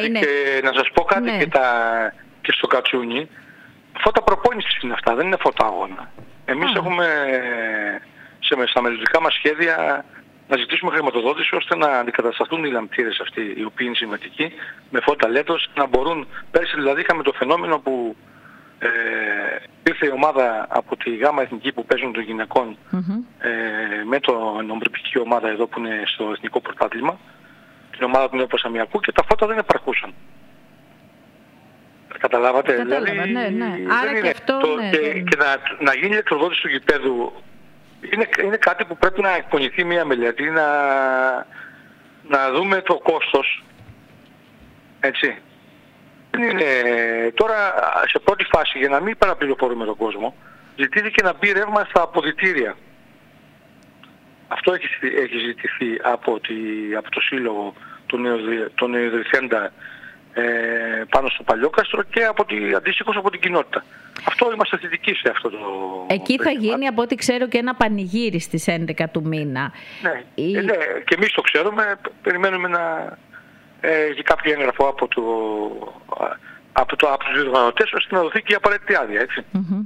είναι... Και να σας πω κάτι, Ναι. και στο Κατσούνι, φώτα προπόνησης είναι αυτά, δεν είναι φώτα αγώνα. Εμείς έχουμε στα μελλοντικά μας σχέδια να ζητήσουμε χρηματοδότηση ώστε να αντικατασταθούν οι λαμπτήρες αυτοί οι οποίοι είναι συμβατικοί με φώτα LED, να μπορούν. Πέρσι δηλαδή είχαμε το φαινόμενο που ήρθε η ομάδα από τη ΓΑΜΑ Εθνική που παίζουν των γυναικών με την ομπρυπική ομάδα εδώ που είναι στο Εθνικό Πρωτάθλημα, την ομάδα του Νέου Πασαμιακού, και τα φώτα δεν επαρκούσαν. Καταλάβατε? Κατάλαβα, δηλαδή, ναι. Άρα και αυτό, και να γίνει ηλεκτροδότηση του γηπέδου είναι κάτι που πρέπει να εκπονηθεί μια μελέτη, να δούμε το κόστος, έτσι. Δεν είναι, τώρα σε πρώτη φάση, για να μην παραπληροφορούμε τον κόσμο, ζητήθηκε να μπει ρεύμα στα αποδυτήρια. Αυτό έχει ζητηθεί από το σύλλογο του νεοειδρυθέντα πάνω στο Παλιόκαστρο και αντίστοιχος από την κοινότητα. Αυτό είμαστε θετικοί σε αυτό το... Εκεί θα γίνει, από ό,τι ξέρω, και ένα πανηγύρι στις 11 του μήνα. Ναι, και εμείς το ξέρουμε, περιμένουμε να έχει κάποιο έγγραφο από τους διοργανωτές ώστε να δοθεί και η απαραίτητη άδεια, έτσι.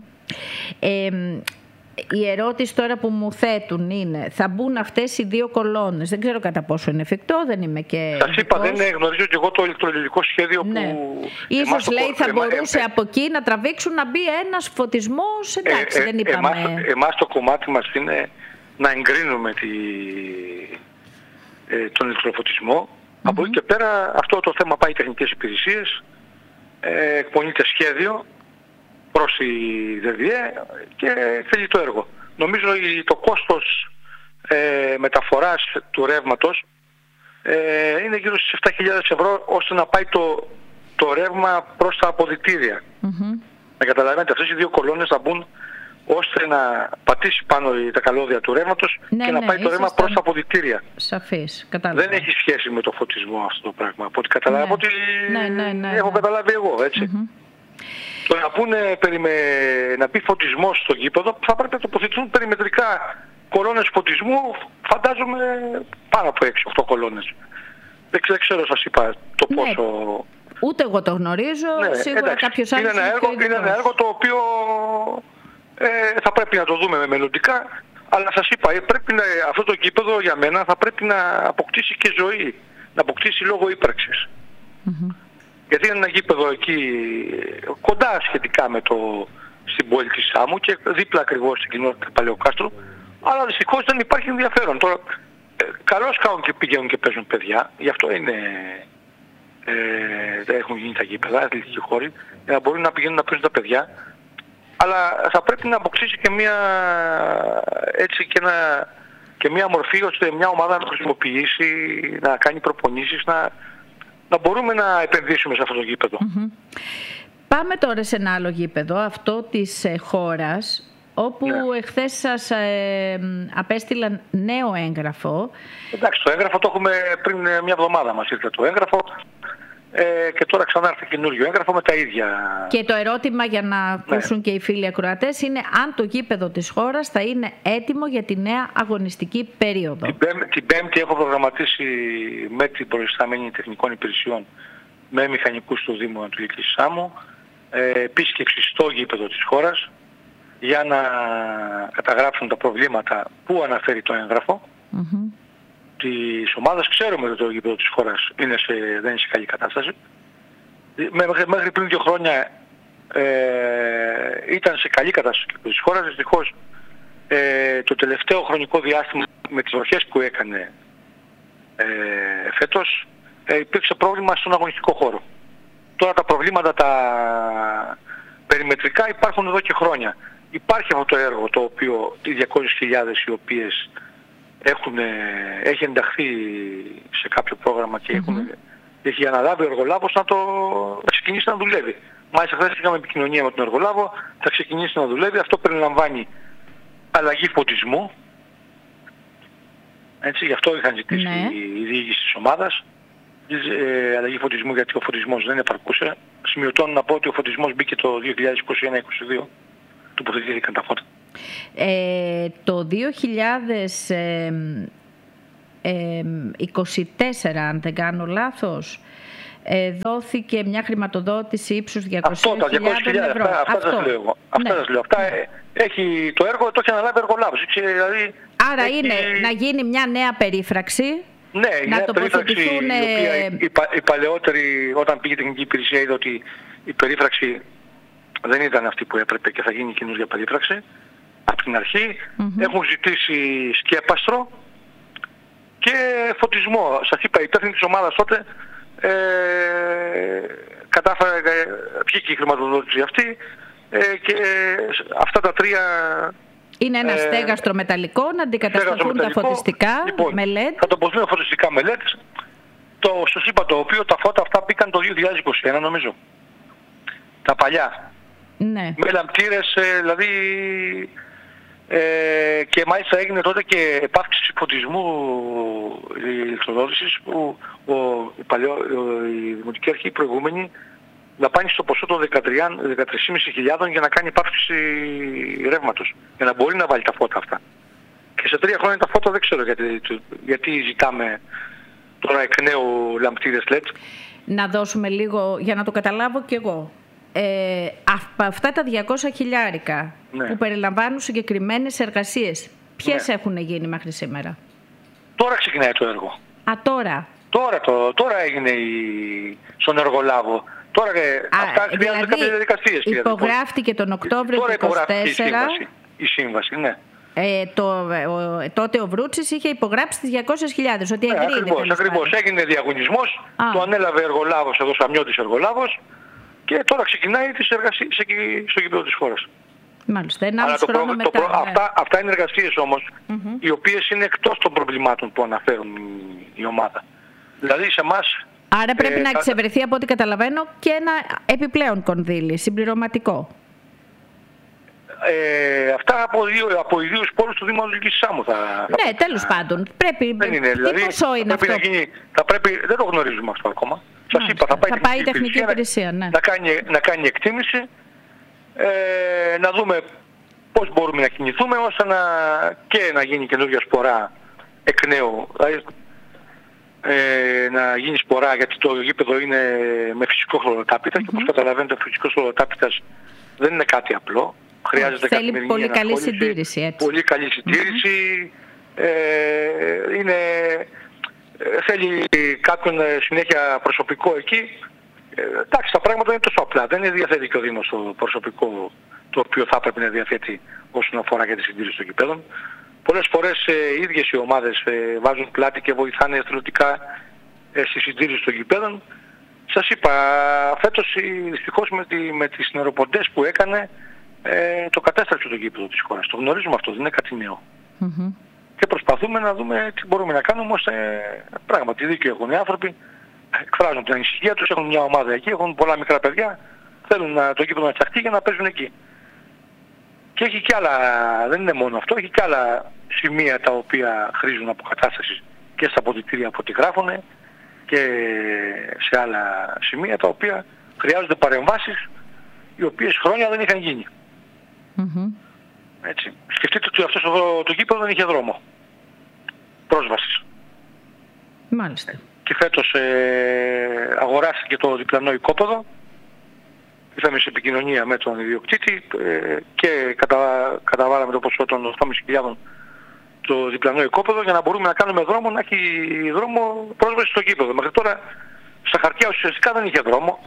Η ερώτηση τώρα που μου θέτουν είναι, θα μπουν αυτές οι 2 κολόνες? Δεν ξέρω κατά πόσο είναι εφικτό, δεν είμαι και... Σας είπα, δεν γνωρίζω και εγώ το ηλεκτρολιτικό σχέδιο που... Ίσως λέει θα μπορούσε από εκεί να τραβήξουν, να μπει ένας φωτισμός, εντάξει, δεν είπαμε... Εμάς το κομμάτι μας είναι να εγκρίνουμε τον ηλεκτροφωτισμό. Από εκεί και πέρα αυτό το θέμα πάει τεχνικές υπηρεσίες, εκπονείται σχέδιο προς η ΔΔΕ και θέλει το έργο. Νομίζω το κόστος μεταφοράς του ρεύματος είναι γύρω στις 7.000 ευρώ ώστε να πάει το ρεύμα προς τα αποδυτήρια. Να καταλαβαίνετε, αυτές οι 2 κολόνες θα μπουν ώστε να πατήσει πάνω τα καλώδια του ρεύματος και να πάει το ρεύμα προς τα αποδυτήρια. Σαφής, κατάλαβα. Δεν έχει σχέση με το φωτισμό αυτό το πράγμα. Από ό,τι καταλάβω, ότι έχω καταλάβει εγώ, έτσι. Το να μπει φωτισμός στο γήπεδο, θα πρέπει να τοποθετηθούν περιμετρικά κολόνες φωτισμού, φαντάζομαι πάνω από 6-8 κολόνες. Δεν ξέρω, σας είπα το πόσο... Ούτε εγώ το γνωρίζω, σίγουρα κάποιος άλλος... Είναι ένα έργο το οποίο θα πρέπει να το δούμε μελλοντικά, αλλά σας είπα, αυτό το γήπεδο για μένα θα πρέπει να αποκτήσει και ζωή, να αποκτήσει λόγο ύπαρξης. Γιατί είναι ένα γήπεδο εκεί κοντά σχετικά στην πόλη της Σάμου και δίπλα ακριβώς στην κοινότητα του Παλαιοκάστρου, αλλά δυστυχώς δεν υπάρχει ενδιαφέρον. Τώρα καλώς κάνουν και πηγαίνουν και παίζουν παιδιά, γι' αυτό δεν έχουν γίνει τα γήπεδα, αθλητικοί χώροι, για να μπορούν να πηγαίνουν να παίζουν τα παιδιά, αλλά θα πρέπει να αποκτήσει και μια μορφή ώστε μια ομάδα να χρησιμοποιήσει, να κάνει προπονήσεις, να μπορούμε να επενδύσουμε σε αυτό το γήπεδο. Πάμε τώρα σε ένα άλλο γήπεδο, αυτό της χώρας, όπου εχθές σας απέστειλαν νέο έγγραφο. Εντάξει, το έγγραφο το έχουμε πριν μια εβδομάδα, μας ήρθε το έγγραφο και τώρα ξανά έρθει καινούριο έγγραφο με τα ίδια. Και το ερώτημα, για να ακούσουν και οι φίλοι ακροατές, είναι αν το γήπεδο της χώρας θα είναι έτοιμο για τη νέα αγωνιστική περίοδο. Την Πέμπτη έχω προγραμματίσει με την προϊστάμενη τεχνικών υπηρεσιών με μηχανικούς του Δήμου Ανατολικής Σάμου επίσκεψη στο γήπεδο της χώρας για να καταγράψουν τα προβλήματα που αναφέρει το έγγραφο της ομάδας. Ξέρουμε ότι το γήπεδο της χώρας δεν είναι σε καλή κατάσταση. Μέχρι πριν 2 χρόνια ήταν σε καλή κατάσταση της χώρας. Δυστυχώς το τελευταίο χρονικό διάστημα με τις βροχές που έκανε φέτος υπήρξε πρόβλημα στον αγωνιστικό χώρο. Τώρα τα προβλήματα τα περιμετρικά υπάρχουν εδώ και χρόνια. Υπάρχει αυτό το έργο το οποίο οι 200.000 οι οποίες έχει ενταχθεί σε κάποιο πρόγραμμα και έχει αναλάβει ο εργολάβος να ξεκινήσει να δουλεύει. Μάλιστα χθες είχαμε επικοινωνία με τον εργολάβο, θα ξεκινήσει να δουλεύει. Αυτό περιλαμβάνει αλλαγή φωτισμού. Έτσι, γι' αυτό είχαν ζητήσει η διοίκηση της ομάδας. Αλλαγή φωτισμού, γιατί ο φωτισμός δεν επαρκούσε. Σημειωτώνω να πω ότι ο φωτισμός μπήκε το 2021-2022. Τοποθετήθηκαν τα φώτα. Το 2024, αν δεν κάνω λάθος, δόθηκε μια χρηματοδότηση ύψους 200.000 ευρώ. Αυτά σας λέω εγώ. Έχει το έργο, το έχει αναλάβει εργολάβος. Δηλαδή, άρα είναι να γίνει μια νέα περίφραξη. Ναι, η νέα περίφραξη, η οποία η παλαιότερη, όταν πήγε η τεχνική υπηρεσία, είδε ότι η περίφραξη δεν ήταν αυτή που έπρεπε και θα γίνει καινούργια περίφραξη. Από την αρχή έχουν ζητήσει σκέπαστρο και φωτισμό. Σας είπα, η υπεύθυνη της ομάδας τότε βγήκε η χρηματοδότηση αυτή και αυτά τα τρία... Είναι ένα στέγαστρο μεταλλικό, να αντικατασταθούν τα φωτιστικά με LED. Θα τοποθετούν φωτιστικά με LED. Σας είπα, το οποίο τα φώτα αυτά μπήκαν το 2021 νομίζω. Τα παλιά. Ναι. Με λαμπτήρες, δηλαδή... και μάλιστα έγινε τότε και επάυξηση φωτισμού ηλεκτροδότησης που η Δημοτική Αρχή προηγούμενη δαπάνησε στο ποσό των 13.500 για να κάνει επάυξηση ρεύματος, για να μπορεί να βάλει τα φώτα αυτά. Και σε 3 χρόνια τα φώτα δεν ξέρω γιατί ζητάμε τώρα εκ νέου λαμπτήρες LED. Να δώσουμε λίγο για να το καταλάβω κι εγώ. Αυτά τα 200.000 που περιλαμβάνουν συγκεκριμένες εργασίες, ποιες έχουν γίνει μέχρι σήμερα? Τώρα ξεκινάει το έργο. Τώρα έγινε στον εργολάβο. Τώρα αυτά χρειάζονται κάποιες διαδικασίες. Υπογράφτηκε τον Οκτώβριο του 2024 η σύμβαση, ναι. Τότε ο Βρούτσης είχε υπογράψει τις 200.000, ότι εγκρίνεται. Ακριβώς. Έγινε διαγωνισμός, το ανέλαβε εργολάβος, εδώ Σαμιώτης εργολάβος, και τώρα ξεκινάει τις εργασίες στο γήπεδο της χώρας. Μάλιστα, μετά. Αυτά είναι εργασίες όμως, οι οποίες είναι εκτός των προβλημάτων που αναφέρουν η ομάδα. Δηλαδή σε εμάς... Άρα πρέπει να εξευρεθεί, από ό,τι καταλαβαίνω, και ένα επιπλέον κονδύλι, συμπληρωματικό. Αυτά από ιδίους πόρους του Δήμου Λυκής Σάμου θα... Ναι, τέλος πάντων. Δεν είναι, δηλαδή, τι ποσό είναι αυτό? Δεν το γνωρίζουμε αυτό ακόμα. Σας είπα, θα πάει η τεχνική υπηρεσία να κάνει εκτίμηση, να δούμε πώς μπορούμε να κινηθούμε ώστε να γίνει καινούργια σπορά εκ νέου. Δηλαδή, να γίνει σπορά, γιατί το γήπεδο είναι με φυσικό χλωροτάπητα και όπως καταλαβαίνετε ο φυσικός χλωροτάπητας δεν είναι κάτι απλό. Χρειάζεται θέλει πολύ καλή συντήρηση. Έτσι. Πολύ καλή συντήρηση. Θέλει κάποιον συνέχεια προσωπικό εκεί. Εντάξει, τα πράγματα είναι τόσο απλά. Δεν είναι διαθέτει και ο Δήμος το προσωπικό το οποίο θα έπρεπε να διαθέτει όσον αφορά για τη συντήρηση των γηπέδων. Πολλές φορές οι ίδιες οι ομάδες βάζουν πλάτη και βοηθάνε εθελοντικά στη συντήρηση των γηπέδων. Σας είπα, φέτος δυστυχώς με τις νεροποντές που έκανε το κατέστρεψε το γήπεδο της χώρας. Το γνωρίζουμε αυτό, δεν είναι κάτι νέο. Και προσπαθούμε να δούμε τι μπορούμε να κάνουμε ώστε πράγματι δίκαιο έχουν οι άνθρωποι, εκφράζουν την ανησυχία τους, έχουν μια ομάδα εκεί, έχουν πολλά μικρά παιδιά, θέλουν το γήπεδο να φτιαχτεί για να παίζουν εκεί. Και έχει και άλλα, δεν είναι μόνο αυτό, έχει και άλλα σημεία τα οποία χρήζουν αποκατάσταση και στα αποδυτήρια που τη γράφουν και σε άλλα σημεία τα οποία χρειάζονται παρεμβάσεις οι οποίες χρόνια δεν είχαν γίνει. Έτσι. Σκεφτείτε ότι αυτό το γήπεδο δεν είχε δρόμο πρόσβασης. Μάλιστα. Και φέτος αγοράστηκε το διπλανό οικόπεδο. Ήρθαμε σε επικοινωνία με τον ιδιοκτήτη και καταβάλαμε το ποσό των 8.500 το διπλανό οικόπεδο για να μπορούμε να κάνουμε δρόμο, να έχει δρόμο πρόσβαση στο γήπεδο. Μέχρι τώρα στα χαρτιά ουσιαστικά δεν είχε δρόμο.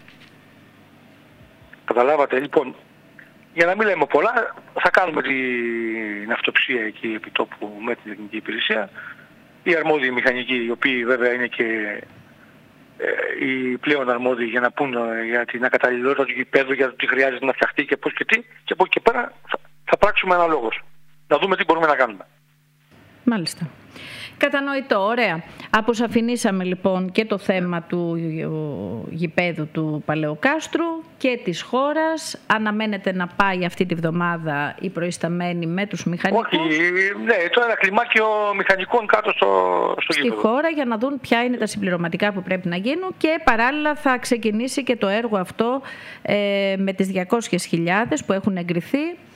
Καταλάβατε, λοιπόν, για να μην λέμε πολλά, θα κάνουμε την αυτοψία εκεί επί τόπου με την τεχνική υπηρεσία. Οι αρμόδιοι μηχανικοί, οι οποίοι βέβαια είναι και οι πλέον αρμόδιοι για να πούν για την ακαταλληλότητα του γηπέδου, για το τι χρειάζεται να φτιαχτεί και πώς και τι, και από εκεί και πέρα θα πράξουμε αναλόγως. Να δούμε τι μπορούμε να κάνουμε. Μάλιστα. Κατανοητό, ωραία. Αποσαφηνίσαμε λοιπόν και το θέμα του γηπέδου του Παλαιοκάστρου και της χώρας. Αναμένεται να πάει αυτή τη βδομάδα η προϊσταμένη με τους μηχανικούς. Όχι, ναι, τώρα ένα κλιμάκιο μηχανικών κάτω στο γήπεδο. Στη χώρα για να δουν ποια είναι τα συμπληρωματικά που πρέπει να γίνουν και παράλληλα θα ξεκινήσει και το έργο αυτό με τις 200.000 που έχουν εγκριθεί.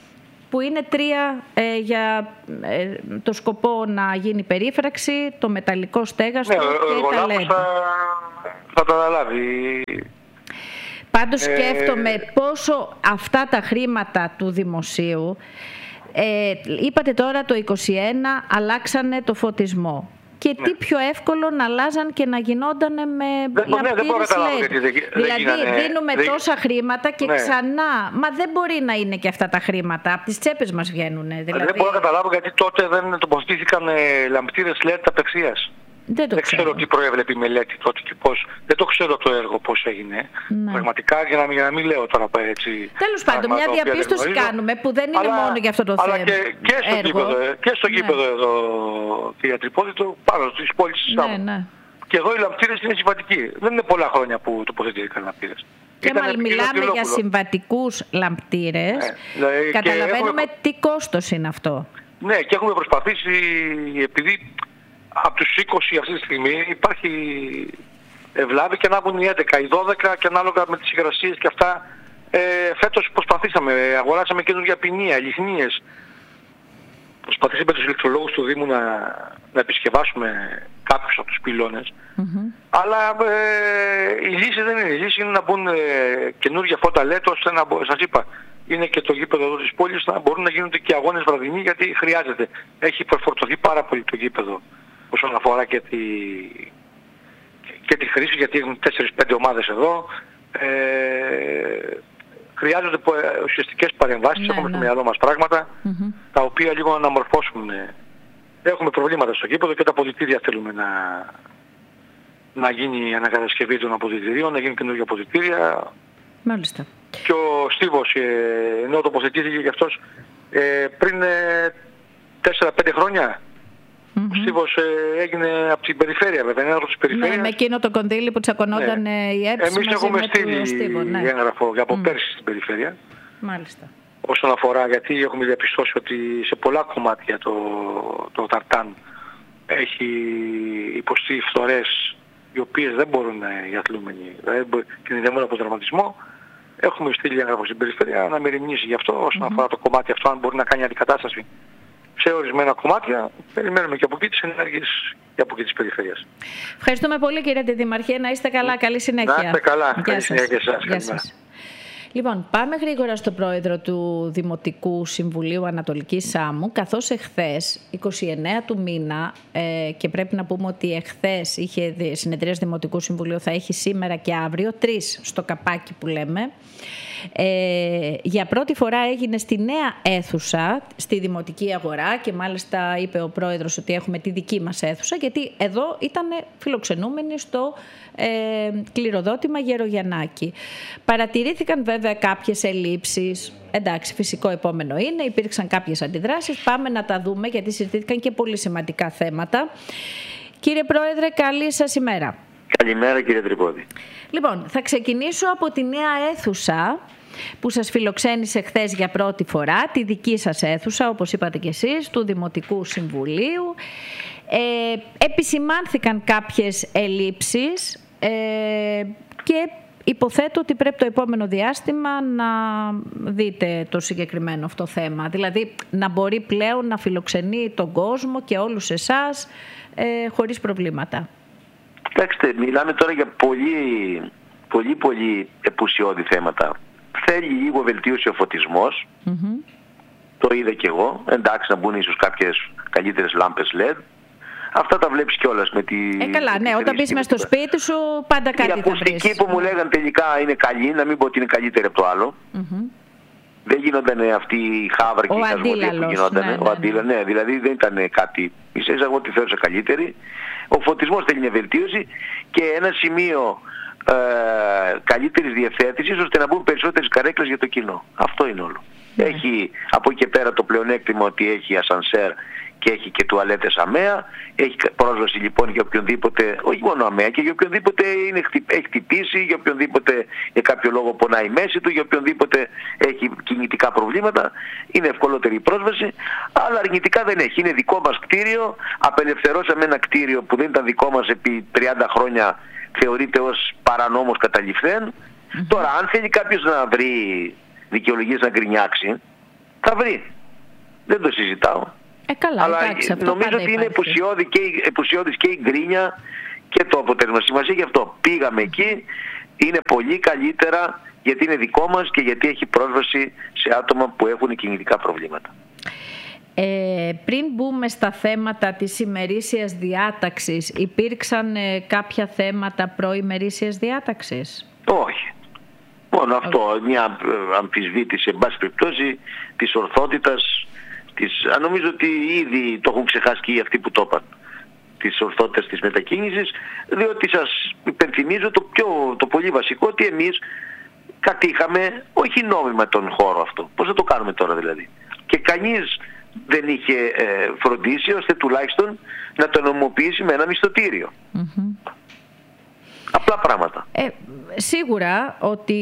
που είναι 3 για το σκοπό να γίνει περίφραξη, το μεταλλικό στέγαστρο και τα LED. Θα τα αναλάβει. Πάντως σκέφτομαι πόσο αυτά τα χρήματα του δημοσίου, είπατε τώρα το 2021 αλλάξανε το φωτισμό. Και τι πιο εύκολο να αλλάζαν και να γινόταν με λαμπτήρες LED. Δηλαδή δίνουμε τόσα χρήματα και ξανά. Μα δεν μπορεί να είναι και αυτά τα χρήματα. Από τις τσέπες μας βγαίνουν. Δηλαδή... Δεν μπορώ να καταλάβω γιατί τότε δεν τοποθετήθηκαν λαμπτήρες LED απευθείας. Δεν ξέρω τι προέβλεπε η μελέτη τότε και πώς. Δεν το ξέρω το έργο πώς έγινε. Ναι. Πραγματικά, για να μην λέω τώρα έτσι. Τέλος πάντων, μια διαπίστωση κάνουμε που δεν είναι μόνο για αυτό το θέμα. Αλλά και στο γήπεδο εδώ, κυρία Τρυπόδη, πάνω στις πόλεις της Σάμου. Ναι. Και εδώ οι λαμπτήρες είναι συμβατικοί. Δεν είναι πολλά χρόνια που τοποθετήθηκαν λαμπτήρες. Και μιλάμε για συμβατικούς λαμπτήρες. Ναι. Καταλαβαίνουμε τι κόστος είναι αυτό. Ναι, και έχουμε προσπαθήσει, επειδή από τους 20 αυτή τη στιγμή υπάρχει ευλάβη και ανάβουν οι 11, οι 12 και ανάλογα με τις υγρασίες και αυτά. Φέτος προσπαθήσαμε, αγοράσαμε καινούργια ποινία, λιχνίες. Προσπαθήσαμε τους ηλεκτρολόγους του Δήμου να επισκευάσουμε κάποιους από τους πυλώνες. Αλλά η λύση δεν είναι. Η λύση είναι να μπουν καινούργια φώτα LED, ώστε να σας είπα, είναι και το γήπεδο εδώ της πόλης, να μπορούν να γίνονται και αγώνες βραδινοί, γιατί χρειάζεται. Έχει προφορτωθεί πάρα πολύ το γήπεδο όσον αφορά και τη χρήση, γιατί έχουν 4-5 ομάδες εδώ. Χρειάζονται ουσιαστικές παρεμβάσεις, έχουμε στο μυαλό μας πράγματα, τα οποία λίγο να αναμορφώσουν. Έχουμε προβλήματα στο γήπεδο και τα αποδυτήρια θέλουμε να γίνει η ανακατασκευή των αποδυτηρίων, να γίνουν καινούργια αποδυτήρια. Μάλιστα. Και ο Στίβος, ενώ τοποθετήθηκε και αυτός πριν 4-5 χρόνια, ο Στίβος έγινε από την περιφέρεια, βέβαια, είναι άνθρωπος της περιφέρειας. Ναι, με εκείνο το κονδύλι που τσακωνόταν η ΕΠΣ. Εμείς έχουμε στείλει έγγραφο από πέρσι στην περιφέρεια. Μάλιστα. Όσον αφορά, γιατί έχουμε διαπιστώσει ότι σε πολλά κομμάτια το Ταρτάν έχει υποστεί φθορές οι οποίες δεν μπορούν οι αθλούμενοι, κινδυνεύουν από τραυματισμό. Έχουμε στείλει έγγραφο στην περιφέρεια να μεριμνήσει γι' αυτό όσον αφορά το κομμάτι αυτό, αν μπορεί να κάνει αντικατάσταση σε ορισμένα κομμάτια. Περιμένουμε και από εκεί τις ενέργειες και από εκεί της περιφέρειας. Ευχαριστούμε πολύ, κύριε Δήμαρχε. Να είστε καλά. Καλή συνέχεια. Να είστε καλά. Καλή συνέχεια και εσάς. Λοιπόν, πάμε γρήγορα στο πρόεδρο του Δημοτικού Συμβουλίου Ανατολικής Σάμου, καθώς εχθές, 29 του μήνα, και πρέπει να πούμε ότι εχθές είχε συνεδρίας Δημοτικού Συμβουλίου, θα έχει σήμερα και αύριο, 3 στο καπάκι που λέμε. Για πρώτη φορά έγινε στη νέα αίθουσα, στη Δημοτική Αγορά, και μάλιστα είπε ο πρόεδρος ότι έχουμε τη δική μας αίθουσα, γιατί εδώ ήταν φιλοξενούμενοι στο κληροδότημα Γερογιαννάκη. Παρατηρήθηκαν βέβαια κάποιες ελλείψεις. Εντάξει, φυσικό επόμενο είναι, υπήρξαν κάποιες αντιδράσεις. Πάμε να τα δούμε, γιατί συζητήθηκαν και πολύ σημαντικά θέματα. Κύριε Πρόεδρε, καλή σας ημέρα. Καλημέρα, κύριε Τρυπόδη. Λοιπόν, θα ξεκινήσω από τη νέα αίθουσα που σας φιλοξένησε χθες για πρώτη φορά, τη δική σας αίθουσα, όπως είπατε και εσείς, του Δημοτικού Συμβουλίου. Επισημάνθηκαν κάποιες ελλείψεις και υποθέτω ότι πρέπει το επόμενο διάστημα να δείτε το συγκεκριμένο αυτό θέμα. Δηλαδή να μπορεί πλέον να φιλοξενεί τον κόσμο και όλους εσάς χωρίς προβλήματα. Κοιτάξτε, μιλάμε τώρα για πολύ επουσιώδη θέματα. Θέλει λίγο βελτίωση ο φωτισμός. Το είδα και εγώ. Εντάξει, να μπουν ίσως κάποιες καλύτερες λάμπες LED. Αυτά τα βλέπεις κιόλας με τη... καλά, ναι, όταν μπεις μες στο σπίτι σου πάντα κάτι θα βρεις. Η ακουστική που μου λέγαν τελικά είναι καλή, να μην πω ότι είναι καλύτερη από το άλλο. Δεν γίνονταν αυτή η χάβρα και η χασμοδία που γινόταν. Ναι, δηλαδή δεν ήταν κάτι... Ίσα εγώ τη θεώρησα καλύτερη. Ο φωτισμός θέλει μια βελτίωση και ένα σημείο καλύτερης διευθέτησης, ώστε να μπουν περισσότερες καρέκλες για το κοινό. Αυτό είναι όλο. Έχει από εκεί και πέρα το πλεονέκτημα ότι έχει ασανσέρ και έχει και τουαλέτες αμαία. Έχει πρόσβαση λοιπόν για οποιονδήποτε, όχι μόνο αμαία, και για οποιονδήποτε έχει χτυπήσει, για οποιονδήποτε για κάποιο λόγο πονάει η μέση του, για οποιονδήποτε έχει κινητικά προβλήματα. Είναι ευκολότερη η πρόσβαση, αλλά αρνητικά δεν έχει. Είναι δικό μας κτίριο. Απελευθερώσαμε ένα κτίριο που δεν ήταν δικό μας επί 30 χρόνια, θεωρείται ως παρανόμος καταληφθέν. Τώρα, αν θέλει κάποιος να βρει δικαιολογίες να γκρινιάξει, θα βρει. δεν το συζητάω. Καλά, αλλά εντάξει, νομίζω ότι είναι επουσιώδης και η γκρίνια και το αποτέλεσμα. Σημασία γι' αυτό. Πήγαμε εκεί, είναι πολύ καλύτερα γιατί είναι δικό μας και γιατί έχει πρόσβαση σε άτομα που έχουν κινητικά προβλήματα. Πριν μπούμε στα θέματα της ημερήσιας διάταξης, υπήρξαν κάποια θέματα προημερήσιας διάταξης? Όχι. Μόνο αυτό, μια αμφισβήτηση, εν πάση περιπτώσει, της ορθότητας, νομίζω ότι ήδη το έχουν ξεχάσει και αυτοί που το είπαν, της ορθότητας της μετακίνησης, διότι σας υπενθυμίζω το πολύ βασικό, ότι εμείς κατήχαμε όχι νόμιμα τον χώρο αυτό. Πώς θα το κάνουμε τώρα δηλαδή? Και κανείς δεν είχε φροντίσει ώστε τουλάχιστον να το νομιμοποιήσει με ένα μισθωτήριο. Απλά πράγματα. Σίγουρα ότι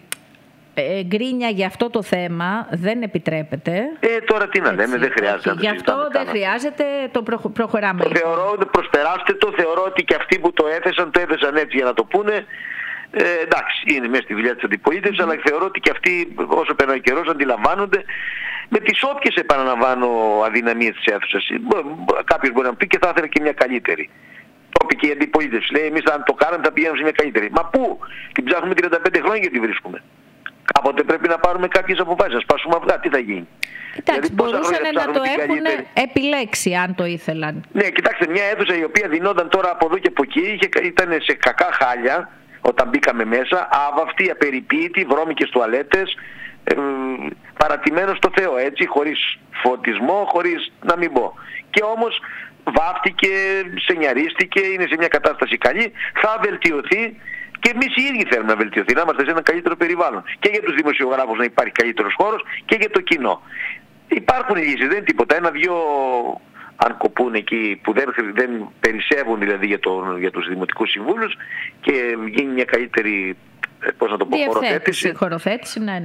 γκρίνια για αυτό το θέμα δεν επιτρέπεται. Τώρα τι να λέμε, δεν χρειάζεται. Γι' αυτό δεν χρειάζεται, το προχωράμε. Προσπεράστε το, θεωρώ ότι και αυτοί που το έθεσαν έτσι για να το πούνε. Εντάξει, είναι μέσα στη δουλειά της αντιπολίτευσης, αλλά θεωρώ ότι και αυτοί όσο περνάει ο καιρός αντιλαμβάνονται με τις όποιες, επαναλαμβάνω, αδυναμίες της αίθουσας. Κάποιος μπορεί να πει και θα ήθελε και μια καλύτερη. Το είπε και η αντιπολίτευση. Λέει, εμείς αν το κάναμε θα πηγαίνουμε σε μια καλύτερη. Μα πού? Την ψάχνουμε 35 χρόνια και τη βρίσκουμε. Κάποτε πρέπει να πάρουμε κάποιες αποφάσεις, να σπάσουμε αυγά. Τι θα γίνει? Εντάξει, μπορούσαν να το έχουν επιλέξει αν το ήθελαν. Ναι, κοιτάξτε, μια αίθουσα η οποία δινόταν τώρα από εδώ και από εκεί ήταν σε κακά χάλια όταν μπήκαμε μέσα, άβαυτη, απεριποίητη, βρώμικες τουαλέτες, παρατημένο στο Θεό, έτσι, χωρίς φωτισμό, χωρίς να μην πω. Και όμως βάφτηκε, σενιαρίστηκε, είναι σε μια κατάσταση καλή, θα βελτιωθεί και εμείς οι ίδιοι θέλουμε να βελτιωθεί, να είμαστε σε ένα καλύτερο περιβάλλον. Και για τους δημοσιογράφους να υπάρχει καλύτερος χώρος και για το κοινό. Υπάρχουν λύσεις, δεν είναι τίποτα. Ένα-δυο αν κοπούν εκεί που δεν περισσεύουν δηλαδή για τους δημοτικούς συμβούλους και γίνει μια καλύτερη, πώς να το πω, χωροθέτηση, ναι.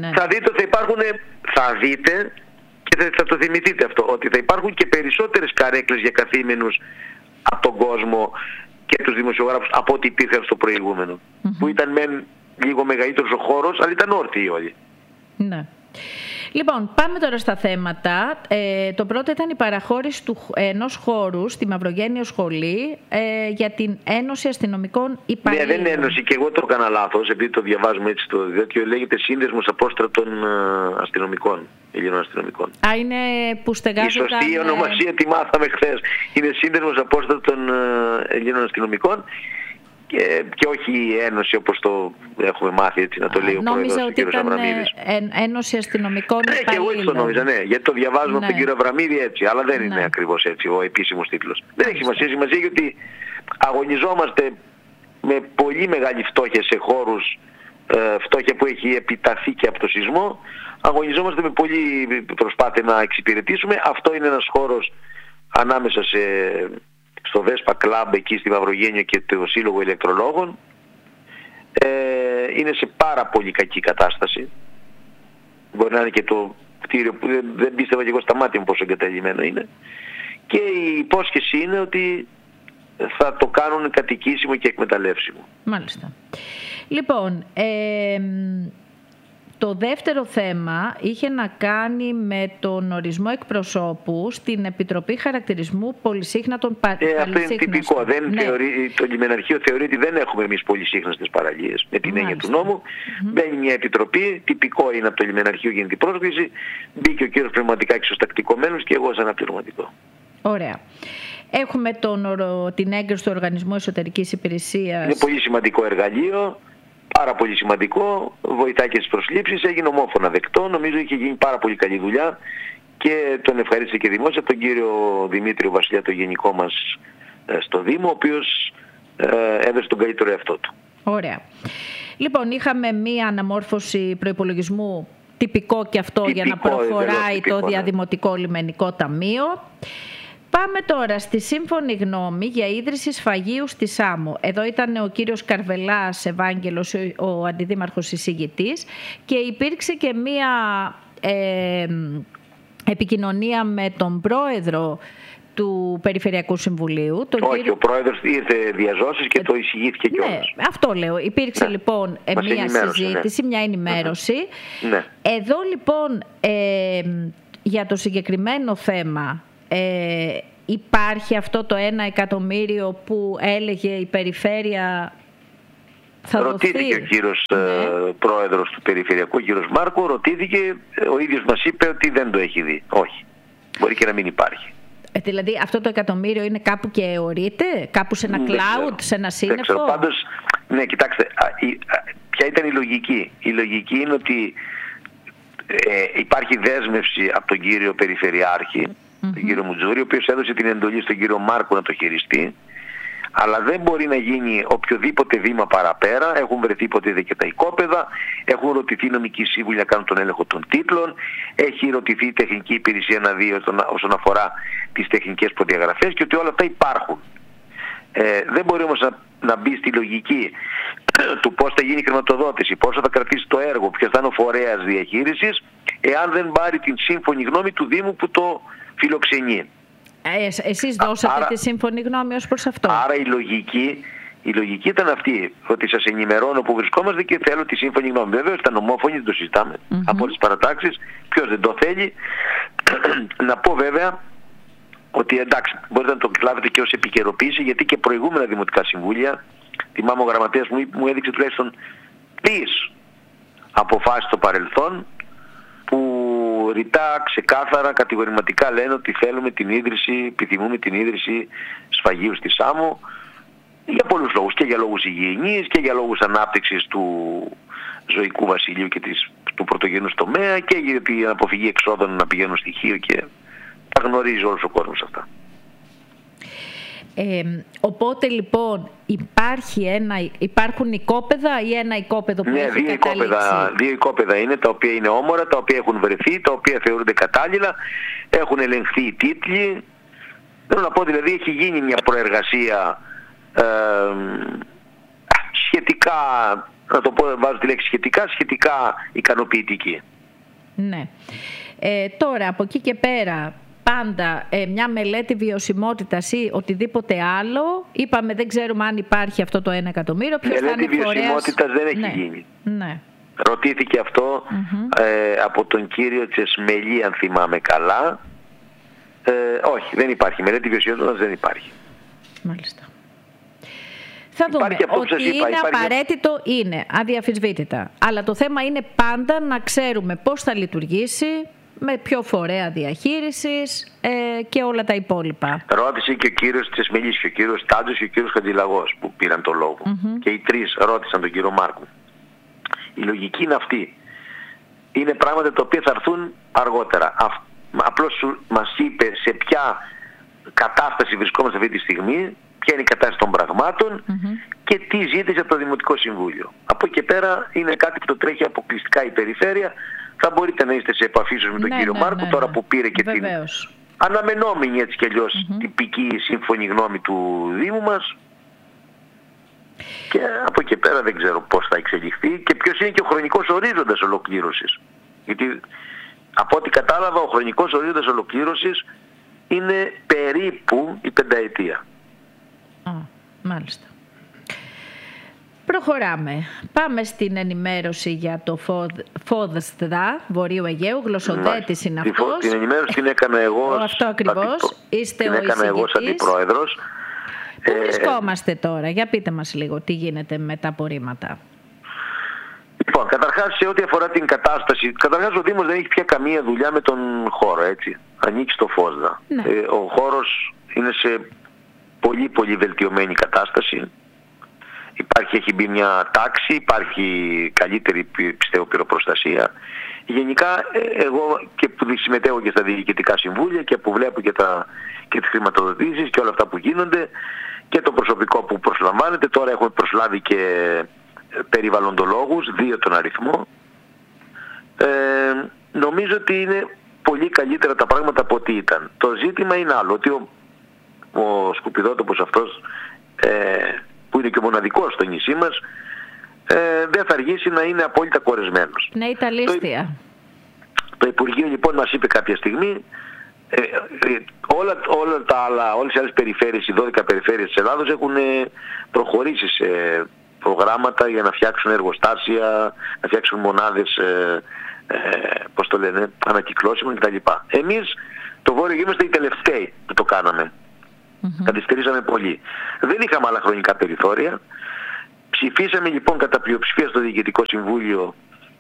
Θα δείτε και θα το θυμηθείτε αυτό, ότι θα υπάρχουν και περισσότερες καρέκλες για καθήμενους από τον κόσμο και τους δημοσιογράφους από ό,τι υπήρχαν στο προηγούμενο. Που ήταν λίγο μεγαλύτερος ο χώρος, αλλά ήταν όρθιοι όλοι. Ναι. Λοιπόν, πάμε τώρα στα θέματα. Το πρώτο ήταν η παραχώρηση ενός χώρου στη Μαυρογένειο Σχολή για την Ένωση Αστυνομικών Υπαλλήλων. Ναι, δεν είναι ένωση και εγώ το έκανα λάθος, επειδή το διαβάζουμε έτσι το διότι λέγεται Σύνδεσμος Απόστρατων Αστυνομικών, Ελλήνων Αστυνομικών. Είναι που στεγάζονταν... Η σωστή ονομασία τη μάθαμε χθες. Είναι Σύνδεσμος Απόστρατων Ελλήνων Αστυνομικών. Και όχι η Ένωση όπως το έχουμε μάθει, έτσι να το λέει ο πρόεδρος ο κ. Αβραμίδης. Ένωση Αστυνομικών Υπαλλήλων. Και εγώ έτσι το νόμιζα, ναι, γιατί το διαβάζουμε από τον κύριο Αβραμίδη έτσι, αλλά δεν είναι ακριβώς έτσι ο επίσημος τίτλος. Δεν έχει σημασία γιατί αγωνιζόμαστε με πολύ μεγάλη φτώχεια σε χώρους, φτώχεια που έχει επιταθεί και από το σεισμό, αγωνιζόμαστε με πολύ προσπάθεια να εξυπηρετήσουμε. Αυτό είναι ένας χώρος ανάμεσα στο Βέσπα Κλαμπ εκεί στη Μαυρογένεια και το Σύλλογο Ηλεκτρολόγων. Είναι σε πάρα πολύ κακή κατάσταση. Μπορεί να είναι και το κτίριο που δεν πίστευα και εγώ στα μάτια μου πόσο εγκαταλειμμένο είναι. Και η υπόσχεση είναι ότι θα το κάνουν κατοικήσιμο και εκμεταλλεύσιμο. Μάλιστα. Λοιπόν, το δεύτερο θέμα είχε να κάνει με τον ορισμό εκπροσώπου στην Επιτροπή Χαρακτηρισμού Πολυσύχνατων Παραλίων. Αυτό είναι τυπικό. Το λιμεναρχείο θεωρεί ότι δεν έχουμε εμείς πολυσύχναστες παραλίες. Με την έννοια του νόμου μπαίνει μια επιτροπή, τυπικό είναι από το λιμεναρχείο γίνεται η πρόσκληση, μπήκε ο κύριος Πνευματικάκης ως τακτικό μέλος και εγώ ως αναπληρωματικό. Ωραία. Έχουμε την έγκριση του Οργανισμού Εσωτερικής Υπηρεσίας. Είναι πολύ σημαντικό εργαλείο. Πάρα πολύ σημαντικό, βοηθάει και στις προσλήψεις, έγινε ομόφωνα δεκτό, νομίζω είχε γίνει πάρα πολύ καλή δουλειά και τον ευχαρίστησε και δημόσια τον κύριο Δημήτριο Βασιλιά, το γενικό μας στο Δήμο, ο οποίος έδωσε τον καλύτερο εαυτό του. Ωραία. Λοιπόν, είχαμε μία αναμόρφωση προϋπολογισμού, τυπικό και αυτό για να προχωράει το Διαδημοτικό Λιμενικό Ταμείο. Πάμε τώρα στη σύμφωνη γνώμη για ίδρυση σφαγείου στη Σάμο. Εδώ ήταν ο κύριος Καρβελάς Ευάγγελος, ο αντιδήμαρχος εισηγητής, και υπήρξε και μία επικοινωνία με τον πρόεδρο του Περιφερειακού Συμβουλίου. Ο πρόεδρος ήρθε διαζώσεις και το εισηγήθηκε κιόλας. Ναι, αυτό λέω. Υπήρξε λοιπόν μία συζήτηση, μια ενημέρωση. Ναι. Εδώ λοιπόν για το συγκεκριμένο θέμα υπάρχει αυτό το 1 εκατομμύριο που έλεγε η περιφέρεια θα ρωτήθηκε δοθεί? Ο κύριος πρόεδρος του Περιφερειακού, ο κύριος Μάρκο, ρωτήθηκε, ο ίδιος μας είπε ότι δεν το έχει δει. Όχι. Μπορεί και να μην υπάρχει. Δηλαδή αυτό το εκατομμύριο είναι κάπου και αιωρείται, κάπου σε ένα cloud, σε ένα σύννεφο? Πάντως, ναι, κοιτάξτε, ποια ήταν η λογική? Η λογική είναι ότι υπάρχει δέσμευση από τον κύριο Περιφερειάρχη, τον κύριο Μουτζούρη, ο οποίος έδωσε την εντολή στον κύριο Μάρκο να το χειριστεί, αλλά δεν μπορεί να γίνει οποιοδήποτε βήμα παραπέρα. Έχουν βρεθεί υποτίθεται και τα οικόπεδα, έχουν ρωτηθεί νομικοί σύμβουλοι να κάνουν τον έλεγχο των τίτλων, έχει ρωτηθεί η τεχνική υπηρεσία να δει όσον αφορά τις τεχνικές προδιαγραφές και ότι όλα αυτά υπάρχουν. Δεν μπορεί όμως να μπει στη λογική του πώς θα γίνει η χρηματοδότηση, πόσο θα κρατήσει το έργο, ποιος θα είναι ο φορέας διαχείρισης, εάν δεν πάρει την σύμφωνη γνώμη του Δήμου που το φιλοξενεί. Εσείς δώσατε τη σύμφωνη γνώμη ως προς αυτό? Άρα η λογική ήταν αυτή, ότι σας ενημερώνω που βρισκόμαστε και θέλω τη σύμφωνη γνώμη. Βεβαίως ήταν ομόφωνοι, δεν το συζητάμε από τις παρατάξεις, ποιος δεν το θέλει. Να πω βέβαια ότι εντάξει, μπορείτε να το κλάβετε και ως επικαιροποίηση, γιατί και προηγούμενα δημοτικά συμβούλια, θυμάμαι ο γραμματέας μου έδειξε τουλάχιστον 3 αποφάσεις στο παρελθόν που ρητά, ξεκάθαρα, κατηγορηματικά λένε ότι θέλουμε την ίδρυση, επιθυμούμε την ίδρυση σφαγείου στη Σάμο για πολλούς λόγους, και για λόγους υγιεινής και για λόγους ανάπτυξης του ζωικού βασιλείου και του πρωτογενούς τομέα και για την αποφυγή εξόδων να πηγαίνουν στοιχείο, και τα γνωρίζει όλος ο κόσμος αυτά. Οπότε λοιπόν υπάρχουν οικόπεδα ή ένα οικόπεδο που έχει καταλήξει? Δύο οικόπεδα είναι, τα οποία είναι όμορα, τα οποία έχουν βρεθεί, τα οποία θεωρούνται κατάλληλα, έχουν ελεγχθεί οι τίτλοι. Θέλω να πω, δηλαδή έχει γίνει μια προεργασία σχετικά, να το πω, βάζω τη λέξη σχετικά ικανοποιητική. Ναι. Τώρα από εκεί και πέρα πάντα μια μελέτη βιωσιμότητας ή οτιδήποτε άλλο, είπαμε δεν ξέρουμε αν υπάρχει αυτό το 1 εκατομμύριο. Μελέτη βιωσιμότητας δεν έχει γίνει. Ναι. Ρωτήθηκε αυτό από τον κύριο Τσεσμελή, αν θυμάμαι καλά. Όχι, δεν υπάρχει. Μελέτη βιωσιμότητας δεν υπάρχει. Μάλιστα. Θα δούμε. Ότι είναι απαραίτητο, είναι αδιαφυσβήτητα. Αλλά το θέμα είναι πάντα να ξέρουμε πώς θα λειτουργήσει, με ποιο φορέα διαχείρισης και όλα τα υπόλοιπα. Ρώτησε και ο κύριος Τσεσμελής και ο κύριος Τάντζος και ο κύριος Χατζηλαγός που πήραν το λόγο. Και οι 3 ρώτησαν τον κύριο Μάρκο. Η λογική είναι αυτή. Είναι πράγματα τα οποία θα έρθουν αργότερα. Απλώς μας είπε σε ποια κατάσταση βρισκόμαστε αυτή τη στιγμή, ποια είναι η κατάσταση των πραγμάτων και τι ζήτησε από το Δημοτικό Συμβούλιο. Από εκεί και πέρα είναι κάτι που το τρέχει αποκλειστικά η περιφέρεια. Θα μπορείτε να είστε σε επαφή με τον κύριο Μάρκο, τώρα που πήρε και την αναμενόμενη έτσι κι αλλιώς τυπική σύμφωνη γνώμη του Δήμου μας. Και από εκεί πέρα δεν ξέρω πώς θα εξελιχθεί και ποιος είναι και ο χρονικός ορίζοντας ολοκλήρωσης. Γιατί από ό,τι κατάλαβα ο χρονικός ορίζοντας ολοκλήρωσης είναι περίπου η 5ετία. Μάλιστα. Προχωράμε. Πάμε στην ενημέρωση για το ΦΟΔΣΤΔΑ Βορείου Αιγαίου. Γλωσσοδέτης είναι αυτός. Την ενημέρωση την έκανα εγώ. Αυτό ακριβώς. Είστε ο εισηγητής. Εγώ σαν αντιπρόεδρος. Πού βρισκόμαστε τώρα? Για πείτε μας λίγο τι γίνεται με τα απορρίμματα. Λοιπόν, καταρχάς σε ό,τι αφορά την κατάσταση, καταρχάς ο Δήμος δεν έχει πια καμία δουλειά με τον χώρο, έτσι. Ανήκει στο ΦΟΔΣΤΔΑ. Ναι. Ο χώρος είναι σε πολύ πολύ βελτιωμένη κατάσταση. Έχει μπει μια τάξη, υπάρχει καλύτερη, πιστεύω, πυροπροστασία. Γενικά εγώ και που συμμετέχω και στα διοικητικά συμβούλια και που βλέπω και τις χρηματοδοτήσεις και όλα αυτά που γίνονται και το προσωπικό που προσλαμβάνεται, τώρα έχουμε προσλάβει και περιβαλλοντολόγους, 2 τον αριθμό. Νομίζω ότι είναι πολύ καλύτερα τα πράγματα από ό,τι ήταν. Το ζήτημα είναι άλλο, ότι ο σκουπιδότοπος αυτός που είναι και ο μοναδικός στο νησί μας, δεν θα αργήσει να είναι απόλυτα κορεσμένος. Ναι, η Ταλίστια. Το Υπουργείο λοιπόν μας είπε κάποια στιγμή, όλες οι άλλες περιφέρειες, οι 12 περιφέρειες της Ελλάδος έχουν προχωρήσει σε προγράμματα για να φτιάξουν εργοστάσια, να φτιάξουν μονάδες πώς το λένε, ανακυκλώσιμων κτλ. Εμείς το Βόρειο Αιγαίο είμαστε οι τελευταίοι που το κάναμε. Καθυστερήσαμε πολύ. Δεν είχαμε άλλα χρονικά περιθώρια. Ψηφίσαμε λοιπόν κατά πλειοψηφία στο Διοικητικό Συμβούλιο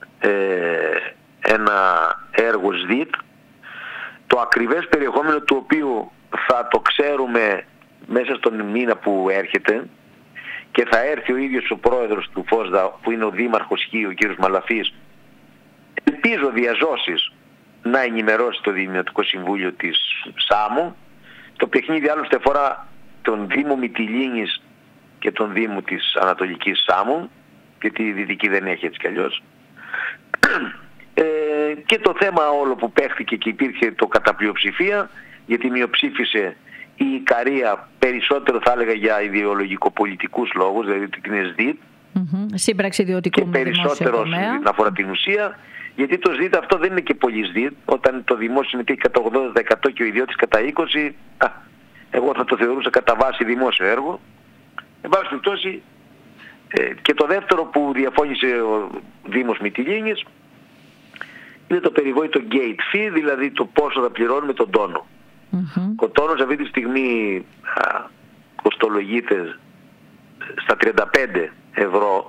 ένα έργο ΣΔΙΤ, το ακριβές περιεχόμενο του οποίου θα το ξέρουμε μέσα στον μήνα που έρχεται, και θα έρθει ο ίδιος ο πρόεδρος του ΦΟΣΔΑ, που είναι ο Δήμαρχος Χίου, ο κ. Μαλαφής, ελπίζω διαζώσεις να ενημερώσει το Δημοτικό Συμβούλιο της Σάμου. Το παιχνίδι άλλωστε αφορά τον Δήμο Μυτιλήνης και τον Δήμο της Ανατολικής Σάμου, γιατί η Δυτική δεν έχει έτσι κι αλλιώς. Και το θέμα όλο που παίχθηκε και υπήρχε το κατά πλειοψηφία, γιατί μειοψήφισε η Ικαρία, περισσότερο θα έλεγα για ιδεολογικο-πολιτικούς λόγους, δηλαδή την ΕΣΔΙΤ, σύμπραξη ιδιωτικού και περισσότερο να αφορά την ουσία, γιατί το ΣΔΙΤ αυτό δεν είναι και πολύ ΣΔΙΤ. Όταν το δημόσιο συμμετέχει κατά 80% και ο ιδιώτης κατά 20%, εγώ θα το θεωρούσα κατά βάση δημόσιο έργο. Εν πάση περιπτώσει, και το δεύτερο που διαφώνησε ο Δήμος Μυτιλήνης είναι το περιβόητο gate fee, δηλαδή το πόσο θα πληρώνουμε τον τόνο. Ο τόνος αυτή τη στιγμή κοστολογείται στα 35 ευρώ.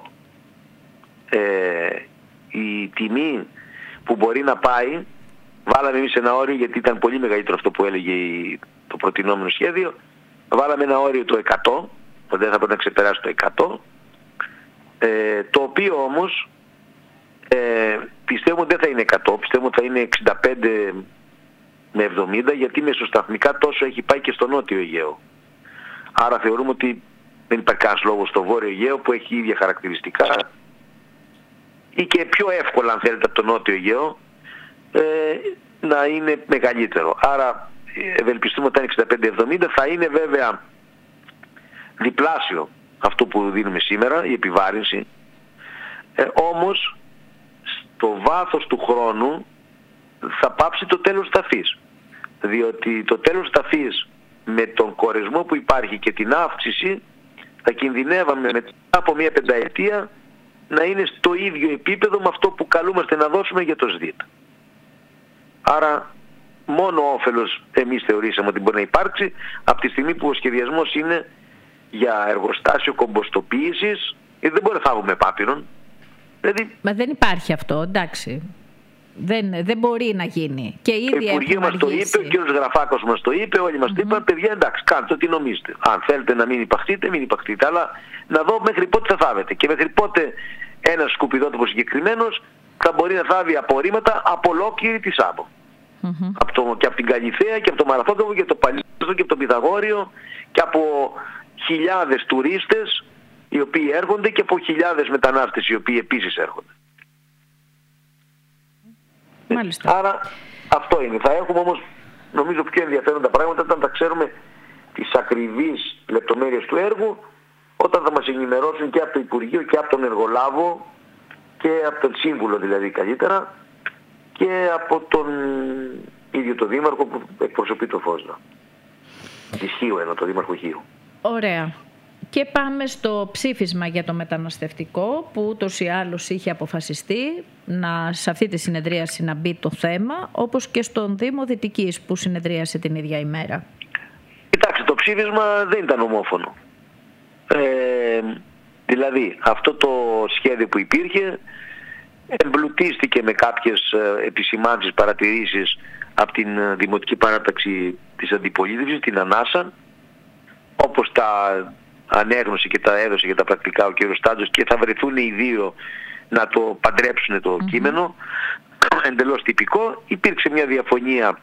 Η τιμή που μπορεί να πάει, βάλαμε εμείς ένα όριο, γιατί ήταν πολύ μεγαλύτερο αυτό που έλεγε το προτινόμενο σχέδιο, βάλαμε ένα όριο το 100, δεν θα πρέπει να ξεπεράσει το 100, το οποίο όμως πιστεύω ότι δεν θα είναι 100, πιστεύω ότι θα είναι 65 με 70, γιατί μεσοσταθμικά τόσο έχει πάει και στο Νότιο Αιγαίο. Άρα θεωρούμε ότι δεν υπάρχει κανένας λόγος στο Βόρειο Αιγαίο, που έχει ίδια χαρακτηριστικά ή και πιο εύκολα αν θέλετε από το Νότιο Αιγαίο, να είναι μεγαλύτερο. Άρα ευελπιστούμε ότι θα είναι 65-70, θα είναι βέβαια διπλάσιο αυτό που δίνουμε σήμερα, η επιβάρυνση. Όμως στο βάθος του χρόνου θα πάψει το τέλος ταφής, διότι το τέλος ταφής με τον κορεσμό που υπάρχει και την αύξηση θα κινδυνεύαμε μετά από μια πενταετία να είναι στο ίδιο επίπεδο με αυτό που καλούμαστε να δώσουμε για το ΣΔΙΤ. Άρα μόνο όφελος εμείς θεωρήσαμε ότι μπορεί να υπάρξει από τη στιγμή που ο σχεδιασμός είναι για εργοστάσιο κομποστοποίησης, δεν μπορεί να φάγουμε πάπυρον. Δηλαδή, μα δεν υπάρχει αυτό, εντάξει. Δεν μπορεί να γίνει. Και ήδη το Υπουργείο μας το είπε, ο κύριος Γραφάκος μας το είπε, όλοι μας το είπαν, παιδιά εντάξει, κάντε ό,τι νομίζετε. Αν θέλετε να μην υπαχθείτε, μην υπαχθείτε. Αλλά να δω μέχρι πότε θα θάβετε και μέχρι πότε ένας σκουπιδότυπος συγκεκριμένος θα μπορεί να θάβει απορρίμματα από ολόκληρη τη Σάμο. Και από την Καλυθέα και από το Μαραθόκαβο και από το Παλιόστο και από το Πυθαγόριο και από χιλιάδες τουρίστες οι οποίοι έρχονται και από χιλιάδες μετανάστες οι οποίοι επίσης έρχονται. Μάλιστα. Άρα αυτό είναι. Θα έχουμε όμως νομίζω πιο ενδιαφέροντα πράγματα όταν θα ξέρουμε τις ακριβείς λεπτομέρειες του έργου, όταν θα μας ενημερώσουν και από το Υπουργείο και από τον εργολάβο και από τον σύμβουλο δηλαδή καλύτερα και από τον ίδιο το Δήμαρχο που εκπροσωπεί το ΦΟΣΔΑ. Της Χίου εννοώ, το Δήμαρχο Χίου. Ωραία. Και πάμε στο ψήφισμα για το μεταναστευτικό που ούτως ή άλλως είχε αποφασιστεί σε αυτή τη συνεδρίαση να μπει το θέμα, όπως και στον Δήμο Δυτικής που συνεδρίασε την ίδια ημέρα. Κοιτάξτε, το ψήφισμα δεν ήταν ομόφωνο. Δηλαδή αυτό το σχέδιο που υπήρχε εμπλουτίστηκε με κάποιες επισημάνσεις, παρατηρήσεις από την Δημοτική Παράταξη της Αντιπολίτευσης, την ΑΝΑΣΑ, όπως τα ανέγνωσε και τα έδωσε για τα πρακτικά ο κ. Στάντζος, και θα βρεθούν οι δύο να το παντρέψουν το κείμενο, εντελώς τυπικό. Υπήρξε μια διαφωνία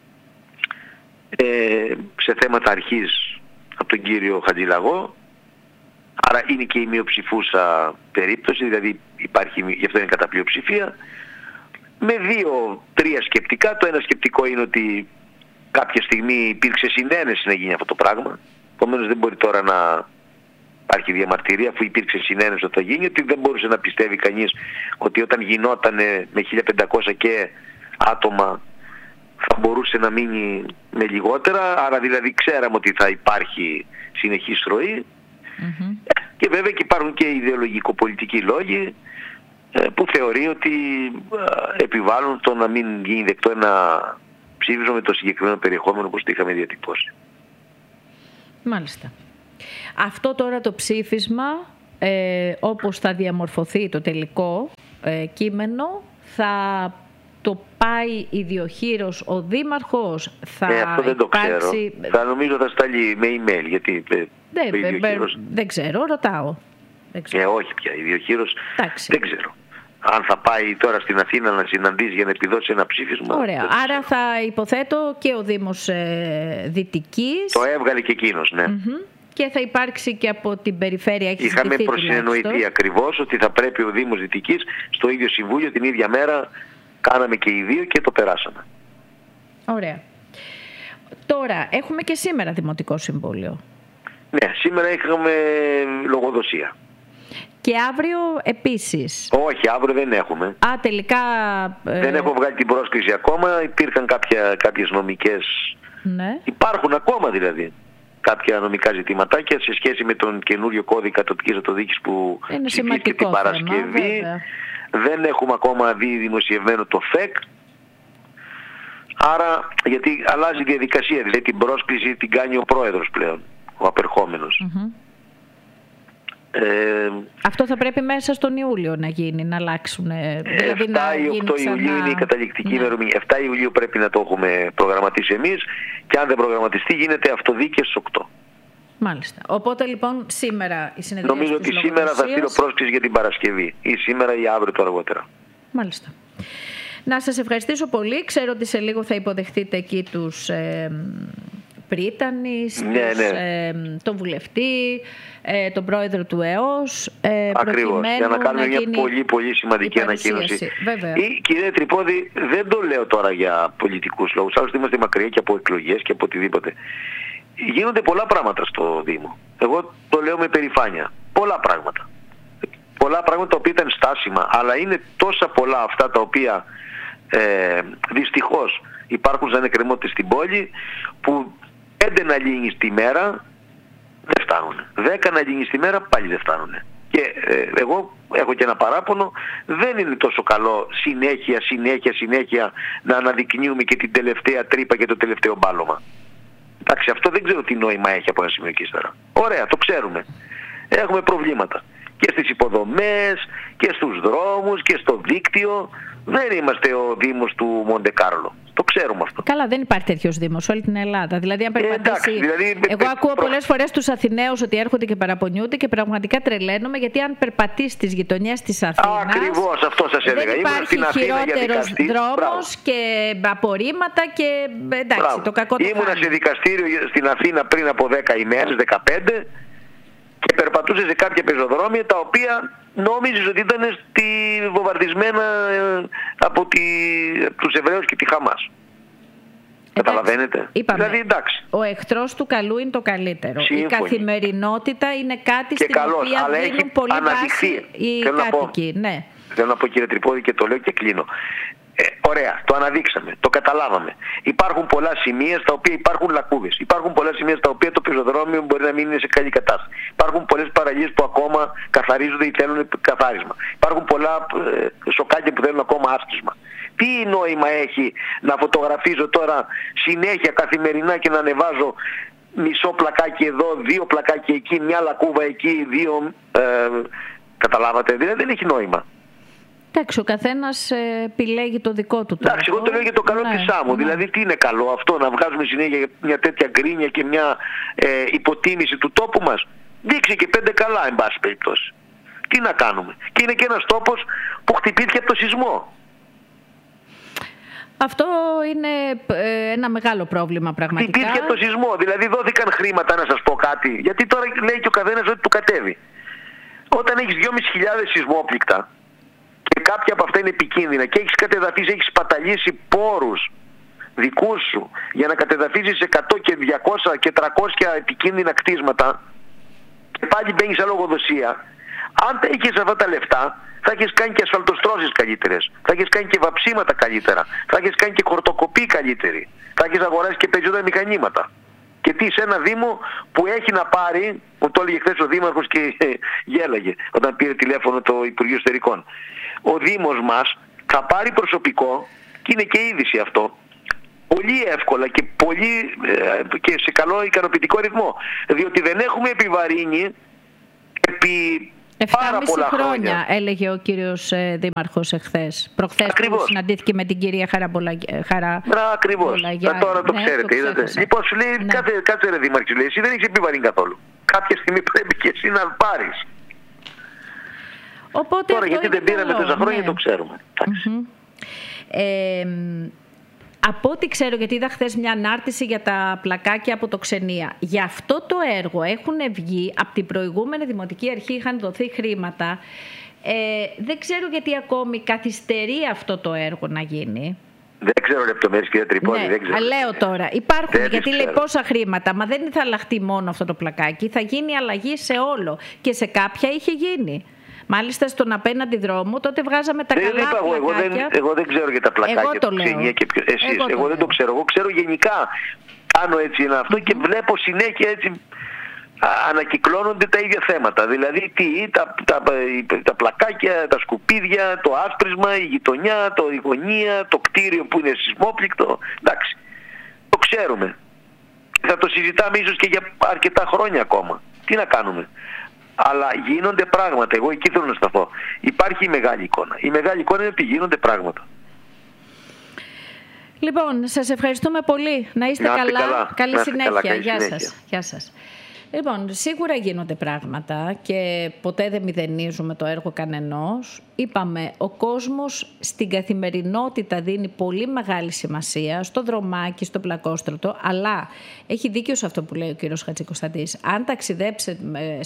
σε θέματα αρχής από τον κύριο Χατζηλαγό, άρα είναι και η μειοψηφούσα περίπτωση, δηλαδή υπάρχει, γι' αυτό είναι κατά πλειοψηφία, με 2-3 σκεπτικά. Το ένα σκεπτικό είναι ότι κάποια στιγμή υπήρξε συνένεση να γίνει αυτό το πράγμα, επομένως δεν μπορεί τώρα να υπάρχει διαμαρτυρία αφού υπήρξε συνένεση ότι θα γίνει, ότι δεν μπορούσε να πιστεύει κανείς ότι όταν γινόταν με 1500 και άτομα θα μπορούσε να μείνει με λιγότερα, άρα δηλαδή ξέραμε ότι θα υπάρχει συνεχής ροή. Και βέβαια και υπάρχουν και ιδεολογικο-πολιτικοί λόγοι που θεωρεί ότι επιβάλλουν το να μην γίνει δεκτό ένα ψήφισμα με το συγκεκριμένο περιεχόμενο όπως το είχαμε διατυπώσει. Μάλιστα. Αυτό τώρα το ψήφισμα, όπως θα διαμορφωθεί το τελικό κείμενο, θα το πάει ιδιοχείρος ο Δήμαρχος, αυτό δεν το ξέρω. Θα νομίζω θα σταλεί με email, γιατί δεν ξέρω, ρωτάω. Όχι πια, ιδιοχείρος δεν ξέρω. Αν θα πάει τώρα στην Αθήνα να συναντήσει για να επιδώσει ένα ψήφισμα. Ωραία. Άρα θα υποθέτω και ο Δήμος Δυτικής. Το έβγαλε και εκείνος, ναι. Και θα υπάρξει και από την περιφέρεια. Είχαμε προσυνεννοηθεί ακριβώς ότι θα πρέπει ο Δήμος Δυτικής στο ίδιο συμβούλιο την ίδια μέρα. Κάναμε και οι δύο και το περάσαμε. Ωραία. Τώρα, έχουμε και σήμερα Δημοτικό Συμβούλιο. Ναι, σήμερα είχαμε λογοδοσία. Και αύριο επίσης. Όχι, αύριο δεν έχουμε. Τελικά... Δεν έχω βγάλει την πρόσκληση ακόμα. Υπήρχαν κάποιες νομικές... Ναι. Υπάρχουν ακόμα δηλαδή κάποια νομικά ζητηματάκια σε σχέση με τον καινούριο κώδικα τοπικής αυτοδιοίκησης που ψηφίστηκε την Παρασκευή. Δεν έχουμε ακόμα δει δημοσιευμένο το ΦΕΚ. Άρα, γιατί αλλάζει η διαδικασία, δηλαδή την πρόσκληση την κάνει ο πρόεδρος πλέον, ο απερχόμενος. Αυτό θα πρέπει μέσα στον Ιούλιο να γίνει, να αλλάξουν. Δηλαδή 7 ή 8 Ιουλίου είναι η καταληκτική ημερομηνία. 7 Ιουλίου πρέπει να το έχουμε προγραμματίσει εμείς και αν δεν προγραμματιστεί γίνεται αυτοδίκες στις 8. Μάλιστα. Οπότε λοιπόν σήμερα η συνεδρία. Νομίζω ότι σήμερα θα στείλω πρόσκληση για την Παρασκευή ή σήμερα ή αύριο το αργότερα. Μάλιστα. Να σας ευχαριστήσω πολύ. Ξέρω ότι σε λίγο θα υποδεχτείτε εκεί τους πρίτανης, τον βουλευτή, τον πρόεδρο του ΕΟΣ. Ακριβώς, για να κάνουμε μια πολύ πολύ σημαντική ανακοίνωση. Κύριε Τρυπόδη, δεν το λέω τώρα για πολιτικούς λόγους, άλλωστε είμαστε μακριά και από εκλογές και από οτιδήποτε. Γίνονται πολλά πράγματα στο Δήμο. Εγώ το λέω με περηφάνεια. Πολλά πράγματα. Πολλά πράγματα τα οποία ήταν στάσιμα, αλλά είναι τόσα πολλά αυτά τα οποία δυστυχώς υπάρχουν σαν εκκρεμότητες στην πόλη που 5 αναλύνεις τη μέρα δεν φτάνουν. 10 αναλύνεις τη μέρα πάλι δεν φτάνουν. Και εγώ έχω και ένα παράπονο, δεν είναι τόσο καλό συνέχεια να αναδεικνύουμε και την τελευταία τρύπα και το τελευταίο μπάλωμα. Εντάξει, αυτό δεν ξέρω τι νόημα έχει από ένα σημείο και ύστερα. Ωραία, το ξέρουμε. Έχουμε προβλήματα. Και στις υποδομές, και στους δρόμους, και στο δίκτυο. Δεν είμαστε ο Δήμος του Μοντεκάρλο. Το ξέρουμε αυτό. Καλά, δεν υπάρχει τέτοιος Δήμος σε όλη την Ελλάδα. Δηλαδή, αν περπατήσει. Εγώ ακούω πολλές φορές τους Αθηναίους ότι έρχονται και παραπονιούνται και πραγματικά τρελαίνομαι, γιατί αν περπατήσει στις γειτονιές της Αθήνας. Ακριβώς, αυτό σας έλεγα. Δεν υπάρχει χειρότερος δρόμος και απορρίμματα και. Εντάξει, το κακό το ήμουνα σε δικαστήριο στην Αθήνα πριν από 10 ημέρες, 15. Και περπατούσε σε κάποια πεζοδρόμια τα οποία νόμιζες ότι ήταν βομβαρδισμένα από τους Εβραίους και τη Χαμάς. Καταλαβαίνετε. Είπαμε, δηλαδή εντάξει. Ο εχθρός του καλού είναι το καλύτερο. Σύμφωνη. Η καθημερινότητα είναι κάτι στην οποία δίνουν πολύ βάση οι κάτοικοι. Ναι. Θέλω να πω, κύριε Τρυπόδη, και το λέω και κλείνω. Ωραία, το αναδείξαμε, το καταλάβαμε. Υπάρχουν πολλά σημεία στα οποία υπάρχουν λακκούδες. Υπάρχουν πολλά σημεία στα οποία το πεζοδρόμιο μπορεί να μην είναι σε καλή κατάσταση. Υπάρχουν πολλές παραλίες που ακόμα καθαρίζονται ή θέλουν καθάρισμα. Υπάρχουν πολλά σοκάκια που θέλουν ακόμα άσχισμα. Τι νόημα έχει να φωτογραφίζω τώρα συνέχεια καθημερινά και να ανεβάζω μισό πλακάκι εδώ, 2 πλακάκι εκεί, μια λακκούβα εκεί, 2... καταλάβατε, δηλαδή δεν έχει νόημα. Εντάξει, ο καθένας επιλέγει το δικό του τρόπο. Εντάξει, εγώ το λέω για το καλό της άμμου. Δηλαδή τι είναι καλό αυτό, να βγάζουμε συνέχεια μια τέτοια γκρίνια και μια υποτίμηση του τόπου μας. Δείξε και 5 καλά, εν πάση περιπτώσει. Τι να κάνουμε. Και είναι και ένας τόπος που χτυπήθηκε από το σεισμό. Αυτό είναι ένα μεγάλο πρόβλημα πραγματικά. Χτυπήθηκε από το σεισμό. Δηλαδή δόθηκαν χρήματα, να σας πω κάτι. Γιατί τώρα λέει και ο καθένας ότι του κατέβει. Όταν έχεις 2.500 σεισμόπληκτα και κάποια από αυτά είναι επικίνδυνα και έχεις κατεδαφίσει, έχεις παταλήσει πόρους δικούς σου για να κατεδαφίσεις 100 και 200 και 300 επικίνδυνα κτίσματα και πάλι μπαίνεις σε λογοδοσία, αν τα είχες αυτά τα λεφτά θα έχεις κάνει και ασφαλτοστρώσεις καλύτερες, θα έχεις κάνει και βαψίματα καλύτερα, θα έχεις κάνει και χορτοκοπή καλύτερη, θα έχεις αγοράσει και περισσότερα μηχανήματα. Και τι σε ένα Δήμο που έχει να πάρει, που το έλεγε χθες ο Δήμαρχος και γέλαγε όταν πήρε τηλέφωνο το Υπουργείο Εσωτερικών. Ο Δήμος μας θα πάρει προσωπικό, και είναι και είδηση αυτό, πολύ εύκολα και σε καλό ικανοποιητικό ρυθμό. Διότι δεν έχουμε επιβαρύνει επί 7,5 χρόνια, έλεγε ο κύριος Δήμαρχος εχθές. Προχθές που συναντήθηκε με την κυρία Ακριβώς. Τώρα το ξέρετε. Είδατε. Λοιπόν, σου λέει, κάτσε ρε Δήμαρχε, λέει, εσύ δεν έχεις επιβαρύνει καθόλου. Κάποια στιγμή πρέπει και εσύ να πάρεις. Οπότε τώρα γιατί δεν πήραμε τόσα χρόνια, το ξέρουμε. Από ό,τι ξέρω, γιατί είδα χθες μια ανάρτηση για τα πλακάκια από το Ξενία. Για αυτό το έργο έχουν βγει, από την προηγούμενη Δημοτική Αρχή είχαν δοθεί χρήματα. Δεν ξέρω γιατί ακόμη καθυστερεί αυτό το έργο να γίνει. Δεν ξέρω λεπτομέρειες, κυρία Τρυπώνη. Ναι, δεν ξέρω. λέω τώρα. Υπάρχουν, γιατί λέει πόσα χρήματα. Μα δεν θα αλλάχτεί μόνο αυτό το πλακάκι. Θα γίνει αλλαγή σε όλο. Και σε κάποια είχε γίνει. Μάλιστα στον απέναντι δρόμο, τότε βγάζαμε τα καλά πλακάκια. Εγώ δεν ξέρω για τα πλακάκια του Ξενία και εσείς. Εγώ δεν το ξέρω. Εγώ ξέρω γενικά κάνω έτσι ένα αυτό και βλέπω συνέχεια έτσι ανακυκλώνονται τα ίδια θέματα. Δηλαδή τα πλακάκια, τα σκουπίδια, το άσπρισμα, η γειτονιά, η γωνία, το κτίριο που είναι σεισμόπληκτο. Εντάξει, το ξέρουμε. Θα το συζητάμε ίσως και για αρκετά χρόνια ακόμα. Τι να κάνουμε. Αλλά γίνονται πράγματα. Εγώ εκεί θέλω να σταθώ. Υπάρχει η μεγάλη εικόνα. Η μεγάλη εικόνα είναι ότι γίνονται πράγματα. Λοιπόν, σας ευχαριστούμε πολύ. Να είστε καλά. Καλή συνέχεια. Γεια σας. Λοιπόν, σίγουρα γίνονται πράγματα και ποτέ δεν μηδενίζουμε το έργο κανενός. Είπαμε, ο κόσμος στην καθημερινότητα δίνει πολύ μεγάλη σημασία στο δρομάκι, στο πλακόστρωτο, αλλά έχει δίκιο σε αυτό που λέει ο κύριος Χατζικοσταντής. Αν ταξιδέψετε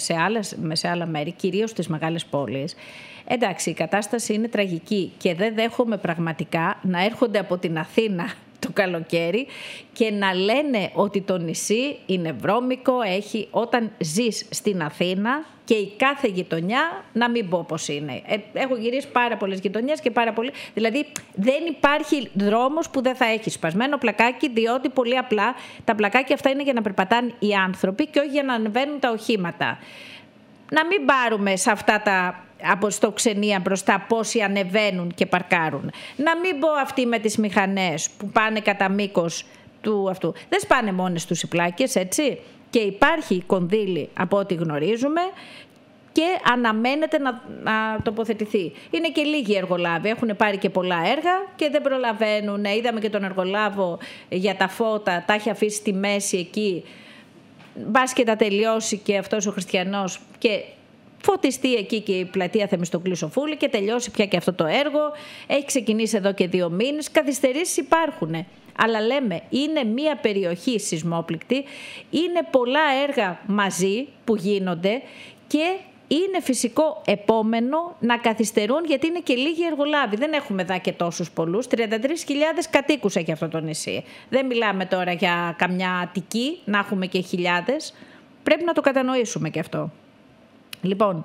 σε άλλα μέρη, κυρίως στις μεγάλες πόλεις, εντάξει, η κατάσταση είναι τραγική και δεν δέχομαι πραγματικά να έρχονται από την Αθήνα το καλοκαίρι και να λένε ότι το νησί είναι βρώμικο, έχει όταν ζεις στην Αθήνα και η κάθε γειτονιά, να μην πω πως είναι. Έχω γυρίσει πάρα πολλές γειτονιές και πάρα πολλοί. Δηλαδή δεν υπάρχει δρόμος που δεν θα έχει σπασμένο πλακάκι, διότι πολύ απλά τα πλακάκια αυτά είναι για να περπατάνε οι άνθρωποι και όχι για να ανεβαίνουν τα οχήματα. Να μην πάρουμε σε αυτά τα στο Ξενία μπροστά πόσοι ανεβαίνουν και παρκάρουν. Να μην πω αυτοί με τις μηχανές που πάνε κατά μήκος του αυτού. Δεν σπάνε μόνες τους οι πλάκες, έτσι. Και υπάρχει κονδύλι από ό,τι γνωρίζουμε και αναμένεται να τοποθετηθεί. Είναι και λίγοι εργολάβοι, έχουν πάρει και πολλά έργα και δεν προλαβαίνουν. Είδαμε και τον εργολάβο για τα φώτα, τα έχει αφήσει στη μέση εκεί. Μπας και τα τελειώσει και αυτός ο χριστιανός και φωτιστεί εκεί και η πλατεία Θεμιστοκλή Σοφούλη και τελειώσει πια και αυτό το έργο. Έχει ξεκινήσει εδώ και 2 μήνες. Καθυστερήσεις υπάρχουν. Αλλά λέμε, είναι μια περιοχή σεισμόπληκτη, είναι πολλά έργα μαζί που γίνονται και είναι φυσικό επόμενο να καθυστερούν γιατί είναι και λίγοι εργολάβοι. Δεν έχουμε δά και τόσους πολλούς. 33.000 κατοίκους έχει αυτό το νησί. Δεν μιλάμε τώρα για καμιά Αττική, να έχουμε και χιλιάδες. Πρέπει να το κατανοήσουμε και αυτό. Λοιπόν,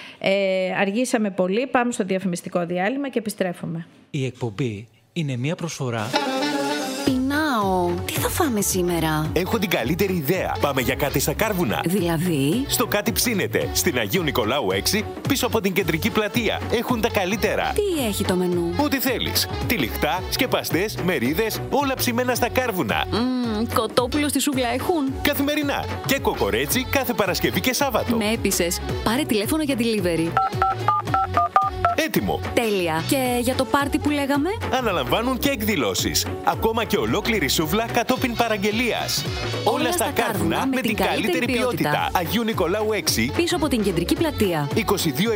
αργήσαμε πολύ. Πάμε στο διαφημιστικό διάλειμμα και επιστρέφουμε. Η εκπομπή είναι μια προσφορά... Πεινάω. Τι θα φάμε σήμερα? Έχω την καλύτερη ιδέα. Πάμε για κάτι στα Κάρβουνα. Δηλαδή? Στο Κάτι Ψήνεται. Στην Αγίου Νικολάου 6, πίσω από την κεντρική πλατεία. Έχουν τα καλύτερα. Τι έχει το μενού? Ό,τι θέλεις. Τυλιχτά, σκεπαστές, μερίδες, όλα ψημένα στα Κάρβουνα. Κοτόπουλο στη σούβλα έχουν? Καθημερινά. Και κοκορέτσι κάθε Παρασκευή και Σάββατο. Με έπεισες. Πάρε τηλέφωνο για delivery. Έτοιμο. Τέλεια. Και για το πάρτι που λέγαμε? Αναλαμβάνουν και εκδηλώσεις. Ακόμα και ολόκληρη σούβλα κατόπιν παραγγελίας. Όλα στα Κάρβουνα με την καλύτερη ποιότητα. Αγίου Νικολάου 6. Πίσω από την κεντρική πλατεία. 22731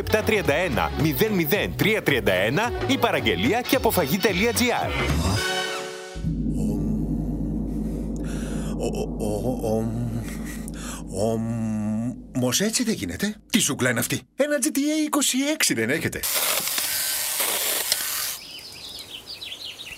00331 ή παραγγελία και αποφαγή.gr. Όμως έτσι δεν γίνεται. Τι σούκλα είναι αυτή? Ένα GTA 26 δεν έχετε?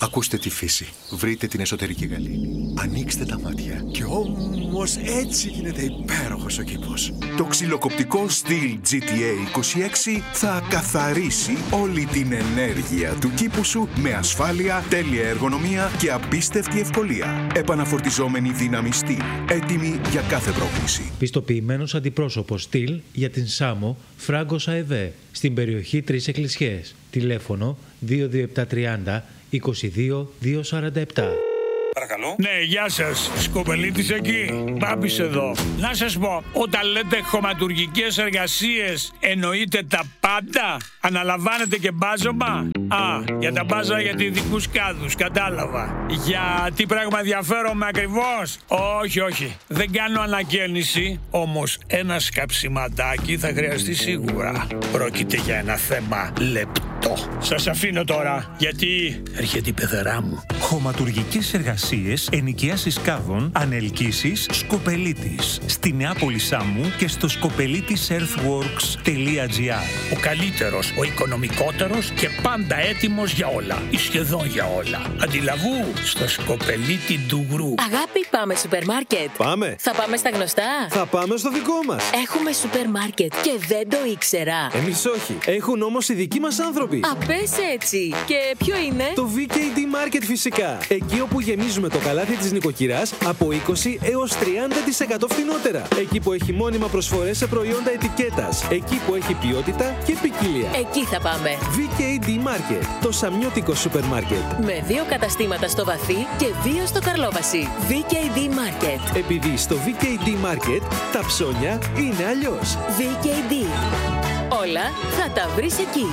Ακούστε τη φύση. Βρείτε την εσωτερική γαλήνη. Ανοίξτε τα μάτια. Και όμως έτσι γίνεται υπέροχος ο κήπος. Το ξυλοκοπτικό Stihl GTA 26 θα καθαρίσει όλη την ενέργεια του κήπου σου με ασφάλεια, τέλεια εργονομία και απίστευτη ευκολία. Επαναφορτιζόμενη δύναμη Stihl. Έτοιμη για κάθε πρόκληση. Πιστοποιημένος αντιπρόσωπος Stihl για την Σάμο Φράγκος ΑΕΒ στην περιοχή Τρεις Εκκλησιές. Τηλέφωνο 22730 22 247. Παρακαλώ. Ναι, γεια σας. Σκοπελίτης εκεί. Μπάμπης εδώ. Να σας πω, όταν λέτε χωματουργικές εργασίες, εννοείτε τα πάντα? Αναλαμβάνετε και μπάζωμα? Για τα μπάζα για ειδικούς κάδους, κατάλαβα. Για τι πράγμα ενδιαφέρομαι ακριβώς? Όχι. Δεν κάνω ανακαίνιση, όμως ένα σκαψιματάκι θα χρειαστεί σίγουρα. Πρόκειται για ένα θέμα λεπτό. Σας αφήνω τώρα, γιατί έρχεται η πεθερά μου. Χωματουργικές εργασίες, ενοικίασης κάδων, ανελκύσεις, Σκοπελίτης. Στη Νεάπολη Σάμου και στο skopelitisearthworks.gr. Ο καλύτερος, ο οικονομικότερος και πάντα έτοιμος για όλα. Ή σχεδόν για όλα. Αντιλαβού στο Σκοπελίτη Ντουγρού. Αγάπη, πάμε σούπερ μάρκετ. Πάμε. Θα πάμε στα γνωστά. Θα πάμε στο δικό μας. Έχουμε σούπερ μάρκετ και δεν το ήξερα. Εμείς όχι. Έχουν όμως οι δικοί μας άνθρωποι. Πες έτσι. Και ποιο είναι? Το VKD Market φυσικά. Εκεί όπου γεμίζουμε το καλάθι της νοικοκυράς από 20 έως 30% φθηνότερα. Εκεί που έχει μόνιμα προσφορές σε προϊόντα ετικέτας. Εκεί που έχει ποιότητα και ποικιλία. Εκεί θα πάμε. VKD Market. Το σαμιώτικο σούπερ μάρκετ. Με 2 καταστήματα στο Βαθύ και 2 στο Καρλόβαση. VKD Market. Επειδή στο VKD Market τα ψώνια είναι αλλιώς. VKD. Όλα θα τα βρεις εκεί.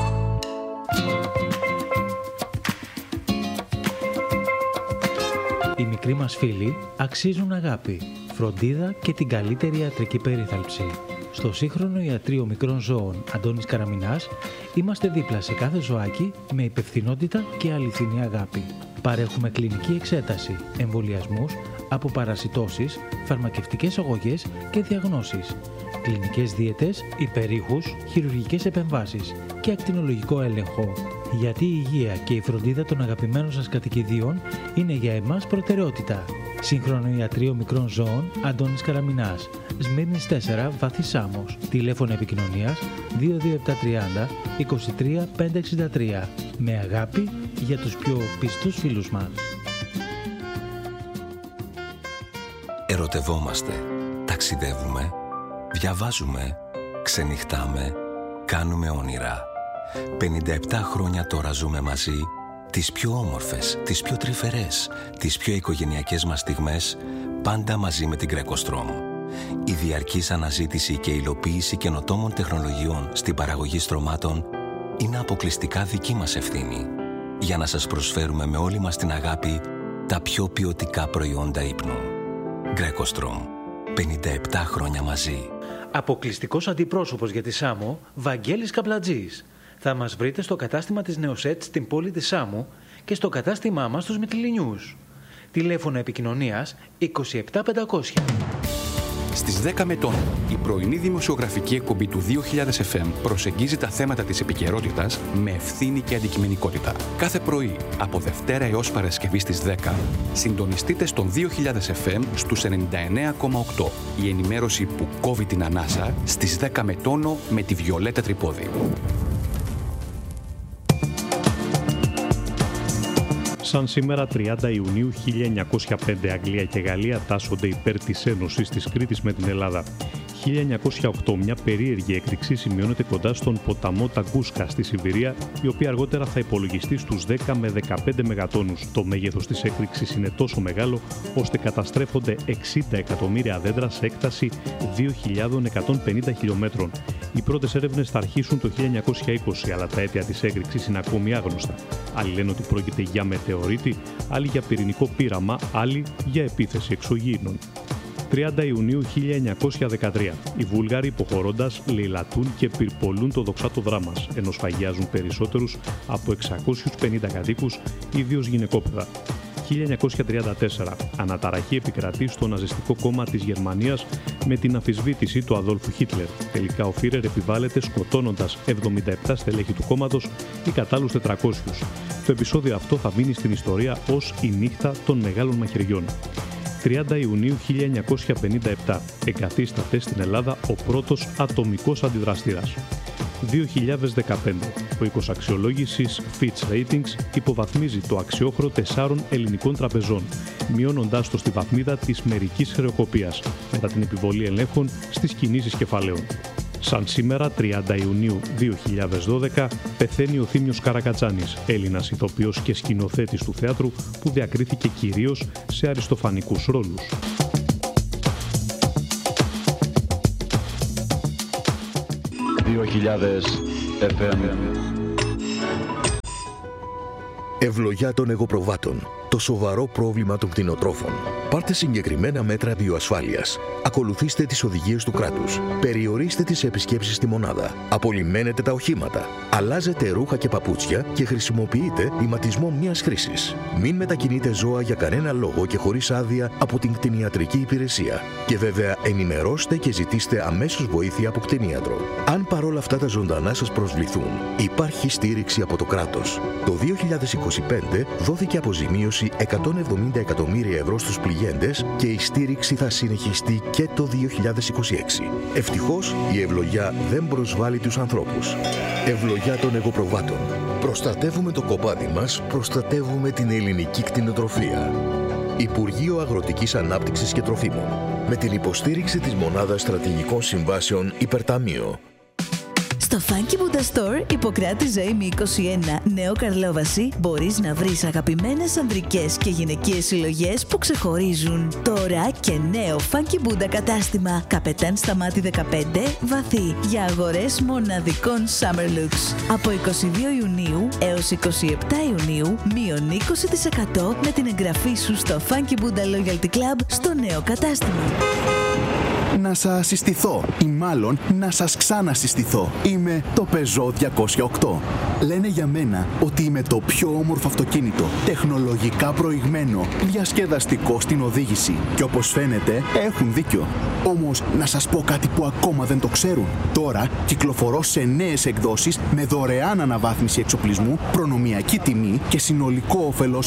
Οι μικροί μας φίλοι αξίζουν αγάπη, φροντίδα και την καλύτερη ιατρική περίθαλψη. Στο σύγχρονο ιατρείο μικρών ζώων Αντώνης Καραμινάς είμαστε δίπλα σε κάθε ζωάκι με υπευθυνότητα και αληθινή αγάπη. Παρέχουμε κλινική εξέταση, εμβολιασμούς, αποπαρασιτώσεις, φαρμακευτικές αγωγές και διαγνώσεις, κλινικές δίαιτες, υπερήχους, χειρουργικές επεμβάσεις και ακτινολογικό έλεγχο. Γιατί η υγεία και η φροντίδα των αγαπημένων σας κατοικιδίων είναι για εμάς προτεραιότητα. Σύγχρονο ιατρείο μικρών ζώων Αντώνης Καραμινάς, Σμύρνης 4, Βαθύ Σάμος. Τηλέφωνο επικοινωνίας 22730 23 563. Με αγάπη για τους πιο πιστούς φίλους μας. Ερωτευόμαστε, ταξιδεύουμε, διαβάζουμε, ξενυχτάμε, κάνουμε όνειρα. 57 χρόνια τώρα ζούμε μαζί, τις πιο όμορφες, τις πιο τρυφερές, τις πιο οικογενειακές μας στιγμές, πάντα μαζί με την Greco-Strom. Η διαρκής αναζήτηση και υλοποίηση καινοτόμων τεχνολογιών στην παραγωγή στρωμάτων είναι αποκλειστικά δική μας ευθύνη, για να σας προσφέρουμε με όλη μας την αγάπη τα πιο ποιοτικά προϊόντα ύπνου. Greco-Strom. 57 χρόνια μαζί. Αποκλειστικός αντιπρόσωπος για τη Σάμο, Βαγγέλης Καπλατζής. Θα μας βρείτε στο κατάστημα της Νεοσέτ στην πόλη της Σάμου και στο κατάστημά μας στους Μυτιληνιούς. Τηλέφωνο επικοινωνίας 27500. Στις 10 με τον, η πρωινή δημοσιογραφική εκπομπή του 2000 FM προσεγγίζει τα θέματα της επικαιρότητας με ευθύνη και αντικειμενικότητα. Κάθε πρωί, από Δευτέρα έως Παρασκευή στις 10, συντονιστείτε στον 2000 FM στους 99,8. Η ενημέρωση που κόβει την ανάσα στις 10 με τόνο με τη Βιολέτα Τρυπόδη. Σαν σήμερα 30 Ιουνίου 1905, Αγγλία και Γαλλία τάσσονται υπέρ της Ένωσης της Κρήτης με την Ελλάδα. 1908, μια περίεργη έκρηξη σημειώνεται κοντά στον ποταμό Ταγκούσκα στη Σιβηρία, η οποία αργότερα θα υπολογιστεί στους 10 με 15 μεγατόνους. Το μέγεθος της έκρηξης είναι τόσο μεγάλο, ώστε καταστρέφονται 60 εκατομμύρια δέντρα σε έκταση 2.150 χιλιόμετρων. Οι πρώτες έρευνες θα αρχίσουν το 1920, αλλά τα αίτια της έκρηξης είναι ακόμη άγνωστα. Άλλοι λένε ότι πρόκειται για μετεωρίτη, άλλοι για πυρηνικό πείραμα, άλλοι για επίθεση εξωγήινων. 30 Ιουνίου 1913. Οι Βούλγαροι υποχωρώντας λαιλατούν και πυρπολούν το δοξάτο δράμας, ενώ σφαγιάζουν περισσότερους από 650 κατοίκους, ιδίως γυναικόπαιδα. 1934. Αναταραχή επικρατεί στο Ναζιστικό κόμμα της Γερμανίας με την αμφισβήτηση του Αδόλφου Χίτλερ. Τελικά ο Φίρερ επιβάλλεται σκοτώνοντας 77 στελέχη του κόμματος ή κατ' άλλους 400. Το επεισόδιο αυτό θα μείνει στην ιστορία ως η νύχτα των μεγάλων μαχαιριών. 30 Ιουνίου 1957 εγκαθίσταται στην Ελλάδα ο πρώτος ατομικός αντιδραστήρας. 2015. Ο οίκος αξιολόγησης Fitch Ratings υποβαθμίζει το αξιόχρεο 4 ελληνικών τραπεζών, μειώνοντάς το στη βαθμίδα της μερικής χρεοκοπίας μετά την επιβολή ελέγχων στις κινήσεις κεφαλαίων. Σαν σήμερα, 30 Ιουνίου 2012, πεθαίνει ο Θήμιος Καρακατσάνης, Έλληνας ηθοποιός και σκηνοθέτης του θέατρου που διακρίθηκε κυρίως σε αριστοφανικούς ρόλους. Ευλογιά των εγωπροβάτων. Το σοβαρό πρόβλημα των κτηνοτρόφων. Πάρτε συγκεκριμένα μέτρα βιοασφάλειας. Ακολουθήστε τις οδηγίες του κράτους. Περιορίστε τις επισκέψεις στη μονάδα. Απολυμμένετε τα οχήματα. Αλλάζετε ρούχα και παπούτσια και χρησιμοποιείτε ηματισμό μιας χρήσης. Μην μετακινείτε ζώα για κανένα λόγο και χωρίς άδεια από την κτηνιατρική υπηρεσία. Και βέβαια ενημερώστε και ζητήστε αμέσως βοήθεια από κτηνίατρο. Αν παρόλα αυτά τα ζωντανά σας προσβληθούν, υπάρχει στήριξη από το κράτος. Το 2025 δόθηκε αποζημίωση 170 εκατομμύρια ευρώ στους πληγέντες και η στήριξη θα συνεχιστεί και το 2026. Ευτυχώς η ευλογιά δεν προσβάλλει τους ανθρώπους. Ευλογιά των εγωπροβάτων. Προστατεύουμε το κοπάδι μας, προστατεύουμε την ελληνική κτηνοτροφία. Υπουργείο Αγροτικής Ανάπτυξης και Τροφίμων. Με την υποστήριξη της Μονάδας Στρατηγικών Συμβάσεων Υπερταμείο. Στο Funky Buddha Store, Ιπποκράτη Ζωήμη 21, Νέο Καρλόβαση, μπορείς να βρεις αγαπημένες ανδρικές και γυναικείες συλλογές που ξεχωρίζουν. Τώρα και νέο Funky Buddha κατάστημα, Καπετάν Σταμάτη 15, Βαθύ, για αγορές μοναδικών Summer Looks. Από 22 Ιουνίου έως 27 Ιουνίου, μείον 20% με την εγγραφή σου στο Funky Buddha Loyalty Club στο νέο κατάστημα. Να σας συστηθώ ή μάλλον να σας ξανασυστηθώ. Είμαι το Peugeot 208. Λένε για μένα ότι είμαι το πιο όμορφο αυτοκίνητο, τεχνολογικά προηγμένο, διασκεδαστικό στην οδήγηση. Και όπως φαίνεται έχουν δίκιο. Όμως να σας πω κάτι που ακόμα δεν το ξέρουν. Τώρα κυκλοφορώ σε νέες εκδόσεις με δωρεάν αναβάθμιση εξοπλισμού, προνομιακή τιμή και συνολικό όφελος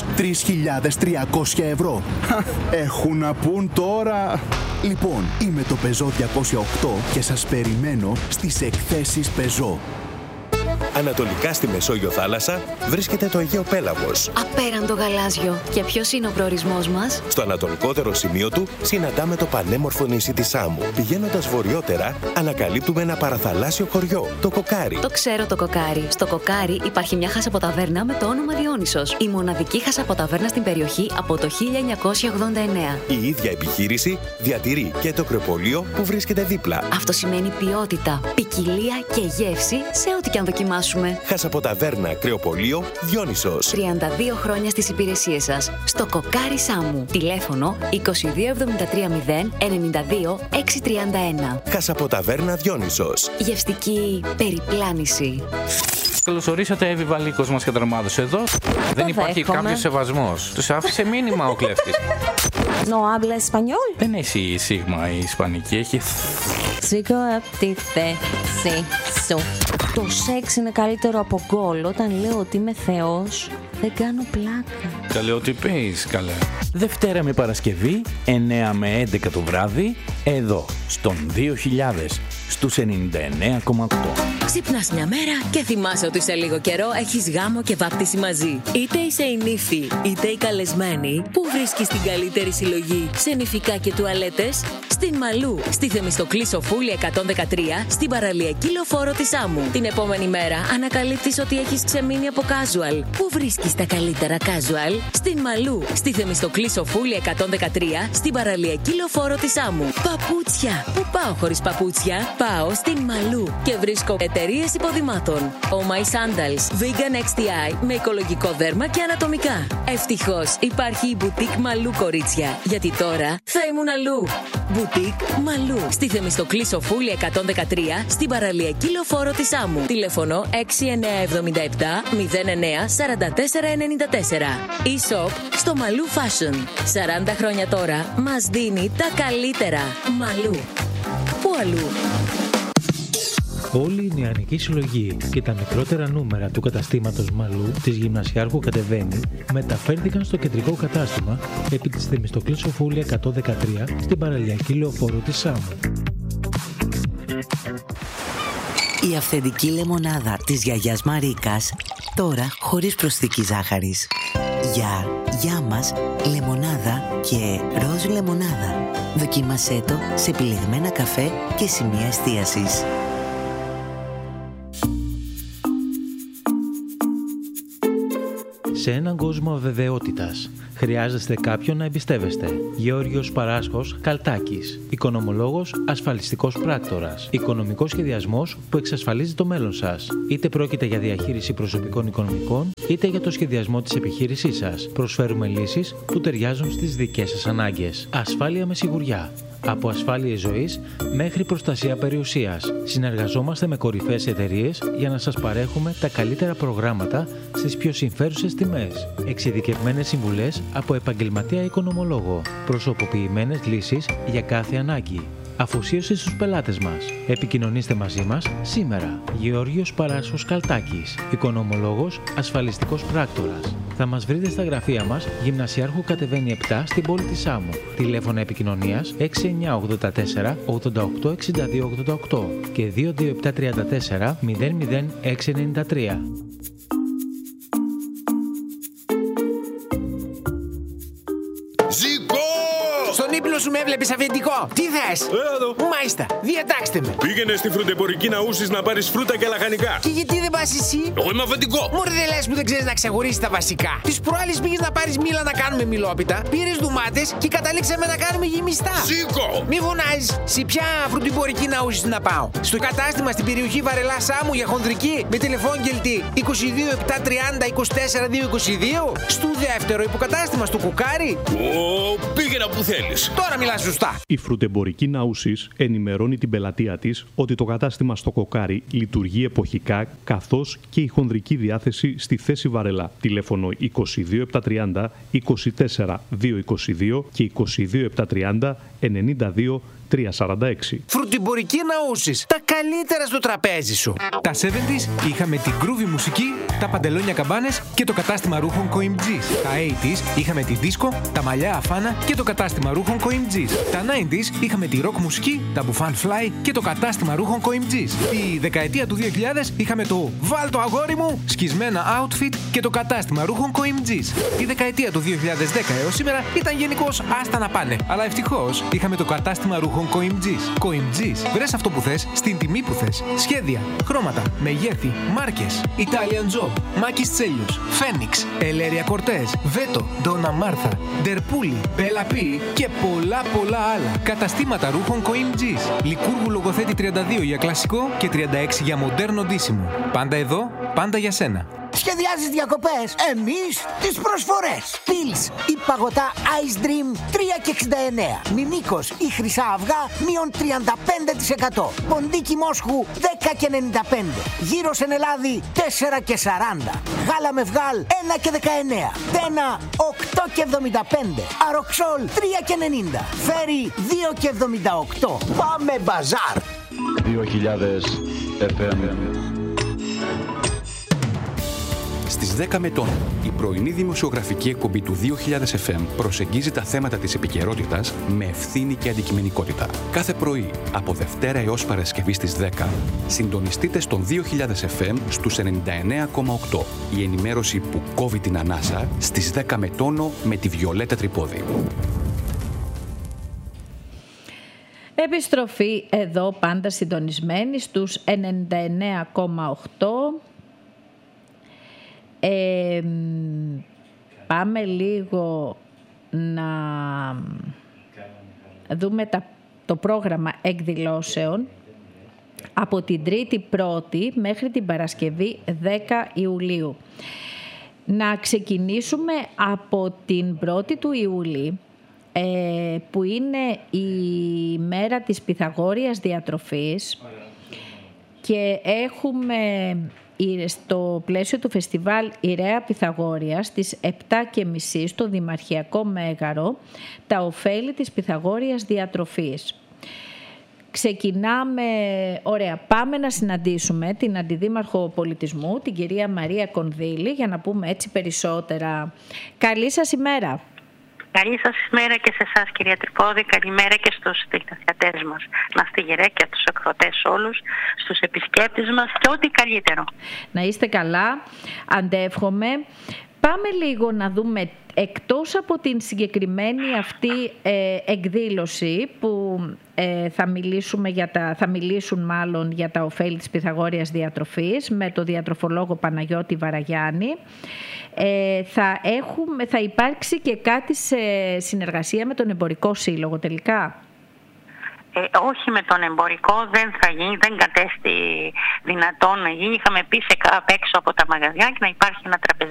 3.300 ευρώ. Έχουν να πούν τώρα. Λοιπόν, είμαι το Peugeot 208 και σας περιμένω στις εκθέσεις Peugeot. Ανατολικά στη Μεσόγειο θάλασσα βρίσκεται το Αιγαίο Πέλαγος. Απέραντο γαλάζιο. Και ποιος είναι ο προορισμός μας? Στο ανατολικότερο σημείο του συναντάμε το πανέμορφο νησί της Σάμου. Πηγαίνοντας βορειότερα, ανακαλύπτουμε ένα παραθαλάσσιο χωριό, το Κοκάρι. Το ξέρω το Κοκάρι. Στο Κοκάρι υπάρχει μια χασαποταβέρνα με το όνομα Διόνυσος. Η μοναδική χασαποταβέρνα στην περιοχή από το 1989. Η ίδια επιχείρηση διατηρεί και το κρεοπολείο που βρίσκεται δίπλα. Αυτό σημαίνει ποιότητα, ποικιλία και γεύση σε ό,τι και αν δοκιμάσουμε. Χασαποταβέρνα, κρεοπολείο, Διόνυσος. 32 χρόνια στις υπηρεσίες σας. Στο Κοκάρι Σάμου. Τηλέφωνο 22730 92 631. Χασαποταβέρνα, Διόνυσος. Γευστική περιπλάνηση. Καλώς ορίσατε, Εύη Βαλίκος μας καταρμάδωσε εδώ. Δεν υπάρχει κάποιος σεβασμός. Τους άφησε μήνυμα ο κλέφτης. No habla español. Δεν έχει σίγμα η ισπανική, έχει... Σήκω από τη θέση σου. Το σεξ είναι καλύτερο από γκολ. Όταν λέω ότι είμαι θεός, δεν κάνω πλάκα. Καλέ ότι πεις, καλέ. Δευτέρα με Παρασκευή, 9 με 11 το βράδυ, εδώ, στον 2000, στους 99,8. Ξυπνάς μια μέρα και θυμάσαι ότι σε λίγο καιρό έχεις γάμο και βάπτιση μαζί. Είτε είσαι η νύφη, είτε η καλεσμένη, που βρίσκεις την καλύτερη συλλογή σε νηφικά και τουαλέτες? Στην Μαλού, στη Θεμιστοκλή Σοφούλη 113, στην παραλιακή λεωφόρο της Άμμου. Την επόμενη μέρα ανακαλύπτεις ότι έχεις ξεμείνει από casual. Πού βρίσκεις τα καλύτερα casual? Στην Μαλού, στη Θεμιστοκλή Σοφούλη 113, στην παραλιακή λεωφόρο της Άμμου. Παπούτσια. Πού πάω χωρίς παπούτσια? Πάω στην Μαλού και βρίσκω εταιρείες εταιρείες υποδημάτων. Oh My Sandals, Vegan XTI με οικολογικό δέρμα και ανατομικά. Ευτυχώς υπάρχει η Boutique Μαλού, κορίτσια, γιατί τώρα θα ήμουν αλλού. Boutique Μαλού, στη Θεμιστοκλή Σοφούλη 113, στην παραλιακή λεωφόρο της Άμμου. Τηλέφωνο 6977 09 4494. E-shop στο Μαλού Fashion. 40 χρόνια τώρα μας δίνει τα καλύτερα. Μαλού. Πού αλλού? Όλη η νεανική συλλογή και τα μικρότερα νούμερα του καταστήματος Μαλού της Γυμνασιάρχου Κατεβαίνει μεταφέρθηκαν στο κεντρικό κατάστημα επί της Θεμιστοκλής Σοφούλη 113 στην παραλιακή λεωφόρο της Άμμου. Η αυθεντική λεμονάδα της γιαγιάς Μαρίκας, τώρα χωρίς προσθήκη ζάχαρης. Για μας, λεμονάδα και ροζ λεμονάδα. Δοκίμασέ το σε επιλεγμένα καφέ και σημεία εστίασης. Σε έναν κόσμο αβεβαιότητας, χρειάζεστε κάποιον να εμπιστεύεστε. Γεώργιος Παράσχος Καλτάκης. Οικονομολόγος, ασφαλιστικός πράκτορας. Οικονομικός σχεδιασμός που εξασφαλίζει το μέλλον σας. Είτε πρόκειται για διαχείριση προσωπικών οικονομικών, είτε για το σχεδιασμό της επιχείρησής σας. Προσφέρουμε λύσεις που ταιριάζουν στις δικές σας ανάγκες. Ασφάλεια με σιγουριά. Από ασφάλειες ζωής μέχρι προστασία περιουσίας. Συνεργαζόμαστε με κορυφαίες εταιρείες για να σας παρέχουμε τα καλύτερα προγράμματα στις πιο συμφέρουσες τιμές. Εξειδικευμένες συμβουλές από επαγγελματία οικονομολόγο. Προσωποποιημένες λύσεις για κάθε ανάγκη. Αφοσίωση στους πελάτες μας. Επικοινωνήστε μαζί μας σήμερα. Γεώργιος Παράσχος Καλτάκης. Οικονομολόγος, ασφαλιστικός πράκτορας. Θα μας βρείτε στα γραφεία μας, Γυμνασιάρχου Κατεβαίνει 7 στην πόλη της Άμμου. Τηλέφωνα επικοινωνίας 6984 88 62 88 και 22734 00693. Στον ύπνο σου με έβλεπες αφεντικό. Τι θες? Εδώ. Μάλιστα, διατάξτε με. Πήγαινε στη φρουντεμπορική να ούσεις να πάρεις φρούτα και λαχανικά. Και γιατί δεν πας εσύ? Εγώ είμαι αφεντικό. Μωρέ, δεν λες που δεν ξέρεις να ξεχωρίσεις τα βασικά. Τις προάλλες πήγες να πάρεις μήλα να κάνουμε μιλόπιτα, πήρες ντουμάτες και καταλήξαμε να κάνουμε γεμιστά. Σήκω! Μη φωνάζεις. Σε ποια φρουντεμπορική να ούσεις να πάω? Στο κατάστημα στην περιοχή Βαρελά Σάμμου για χονδρική με τηλεφώνγελτη 22 730 24 222. Στο δεύτερο υποκατάστημα στο Κουκάρι. Πήγαινα που θέλεις. Τώρα μιλάς σωστά. Η φρουντεμπορική Ναούσης ενημερώνει την πελατεία της ότι το κατάστημα στο Κοκάρι λειτουργεί εποχικά, καθώς και η χονδρική διάθεση στη θέση Βαρελά. Τηλέφωνο 22 730 24 222 και 22 730 92 346. Φρουτιμπορική Ναούσης. Τα καλύτερα στο τραπέζι σου. Τα 70's είχαμε την groovy μουσική, τα παντελόνια καμπάνες και το κατάστημα ρούχων COIMG's. Τα 80's είχαμε τη δίσκο, τα μαλλιά αφάνα και το κατάστημα ρούχων COIMG's. Τα 90's είχαμε τη rock μουσική, τα μπουφάν fly και το κατάστημα ρούχων COIMG's. Τη δεκαετία του 2000 είχαμε το «Βάλ το αγόρι μου», σκισμένα outfit και το κατάστημα ρούχων COIMG's. Η δεκαετία του 2010 έως σήμερα ήταν γενικώς άστα να πάνε. Αλλά ευτυχώς είχαμε το κατάστημα ρούχων COIMG's. COIMG's. Βρες αυτό που θες, στην τιμή που θες. Σχέδια, χρώματα, μεγέθη, μάρκες. Italian Job, Μάκης Τσέλιος, Φένιξ, Ελέρια Κορτές, Βέτο, Ντόνα Μάρθα, Ντερπούλη, Μπελαπή και πολλά άλλα. Καταστήματα ρούχων COIMG's. Λικούργου Λογοθέτη 32 για κλασικό και 36 για μοντέρνο ντύσιμο. Πάντα εδώ, πάντα για σένα. Σχεδιάζεις διακοπές? Εμείς τις προσφορές. Πιλς ή παγωτά Ice Dream 3,69. Μιμίκος ή χρυσά αυγά μείον 35%. Ποντίκι Μόσχου 10,95. Γύρος εν Ελλάδη 4,40. Γάλα με βγάλ 1,19. Τένα 8,75. Αροξόλ 3,90. Φέρι 2,78. Πάμε μπαζάρ. 2000 FM. Στις 10 με τον, η πρωινή δημοσιογραφική εκπομπή του 2000 FM προσεγγίζει τα θέματα της επικαιρότητας με ευθύνη και αντικειμενικότητα. Κάθε πρωί, από Δευτέρα έως Παρασκευή στις 10, συντονιστείτε στον 2000 FM στους 99,8. Η ενημέρωση που κόβει την ανάσα στις 10 με τόνο με τη Βιολέτα Τρυπόδη. Επιστροφή εδώ, πάντα συντονισμένη στους 99,8. Πάμε λίγο να δούμε το πρόγραμμα εκδηλώσεων από την 3η μέχρι την Παρασκευή 10 Ιουλίου. Να ξεκινήσουμε από την 1η του Ιούλη, που είναι η μέρα της Πυθαγόριας διατροφής, και έχουμε στο πλαίσιο του φεστιβάλ Ιρέα Πυθαγόρια στις 7:30 στο Δημαρχιακό Μέγαρο τα ωφέλη της Πυθαγόριας διατροφής. Ξεκινάμε, ωραία, πάμε να συναντήσουμε την Αντιδήμαρχο Πολιτισμού, την κυρία Μαρία Κονδύλη, για να πούμε έτσι περισσότερα. Καλή σας ημέρα. Καλή σας ημέρα και σε εσάς, κυρία Τρυπώδη. Καλημέρα και στους τηλεθεατές μας. Να είστε γερέκια, τους εκδοτές όλους, στους επισκέπτες μας και ό,τι καλύτερο. Να είστε καλά, αντεύχομαι. Πάμε λίγο να δούμε, εκτός από την συγκεκριμένη αυτή εκδήλωση που θα μιλήσουν μάλλον για τα ωφέλη της Πυθαγόριας διατροφής με το διατροφολόγο Παναγιώτη Βαραγιάννη, θα υπάρξει και κάτι σε συνεργασία με τον Εμπορικό Σύλλογο τελικά. Όχι, με τον εμπορικό δεν θα γίνει, δεν κατέστη δυνατόν να γίνει. Είχαμε πει απ' έξω από τα μαγαζιά και να υπάρχει ένα τραπεζάκι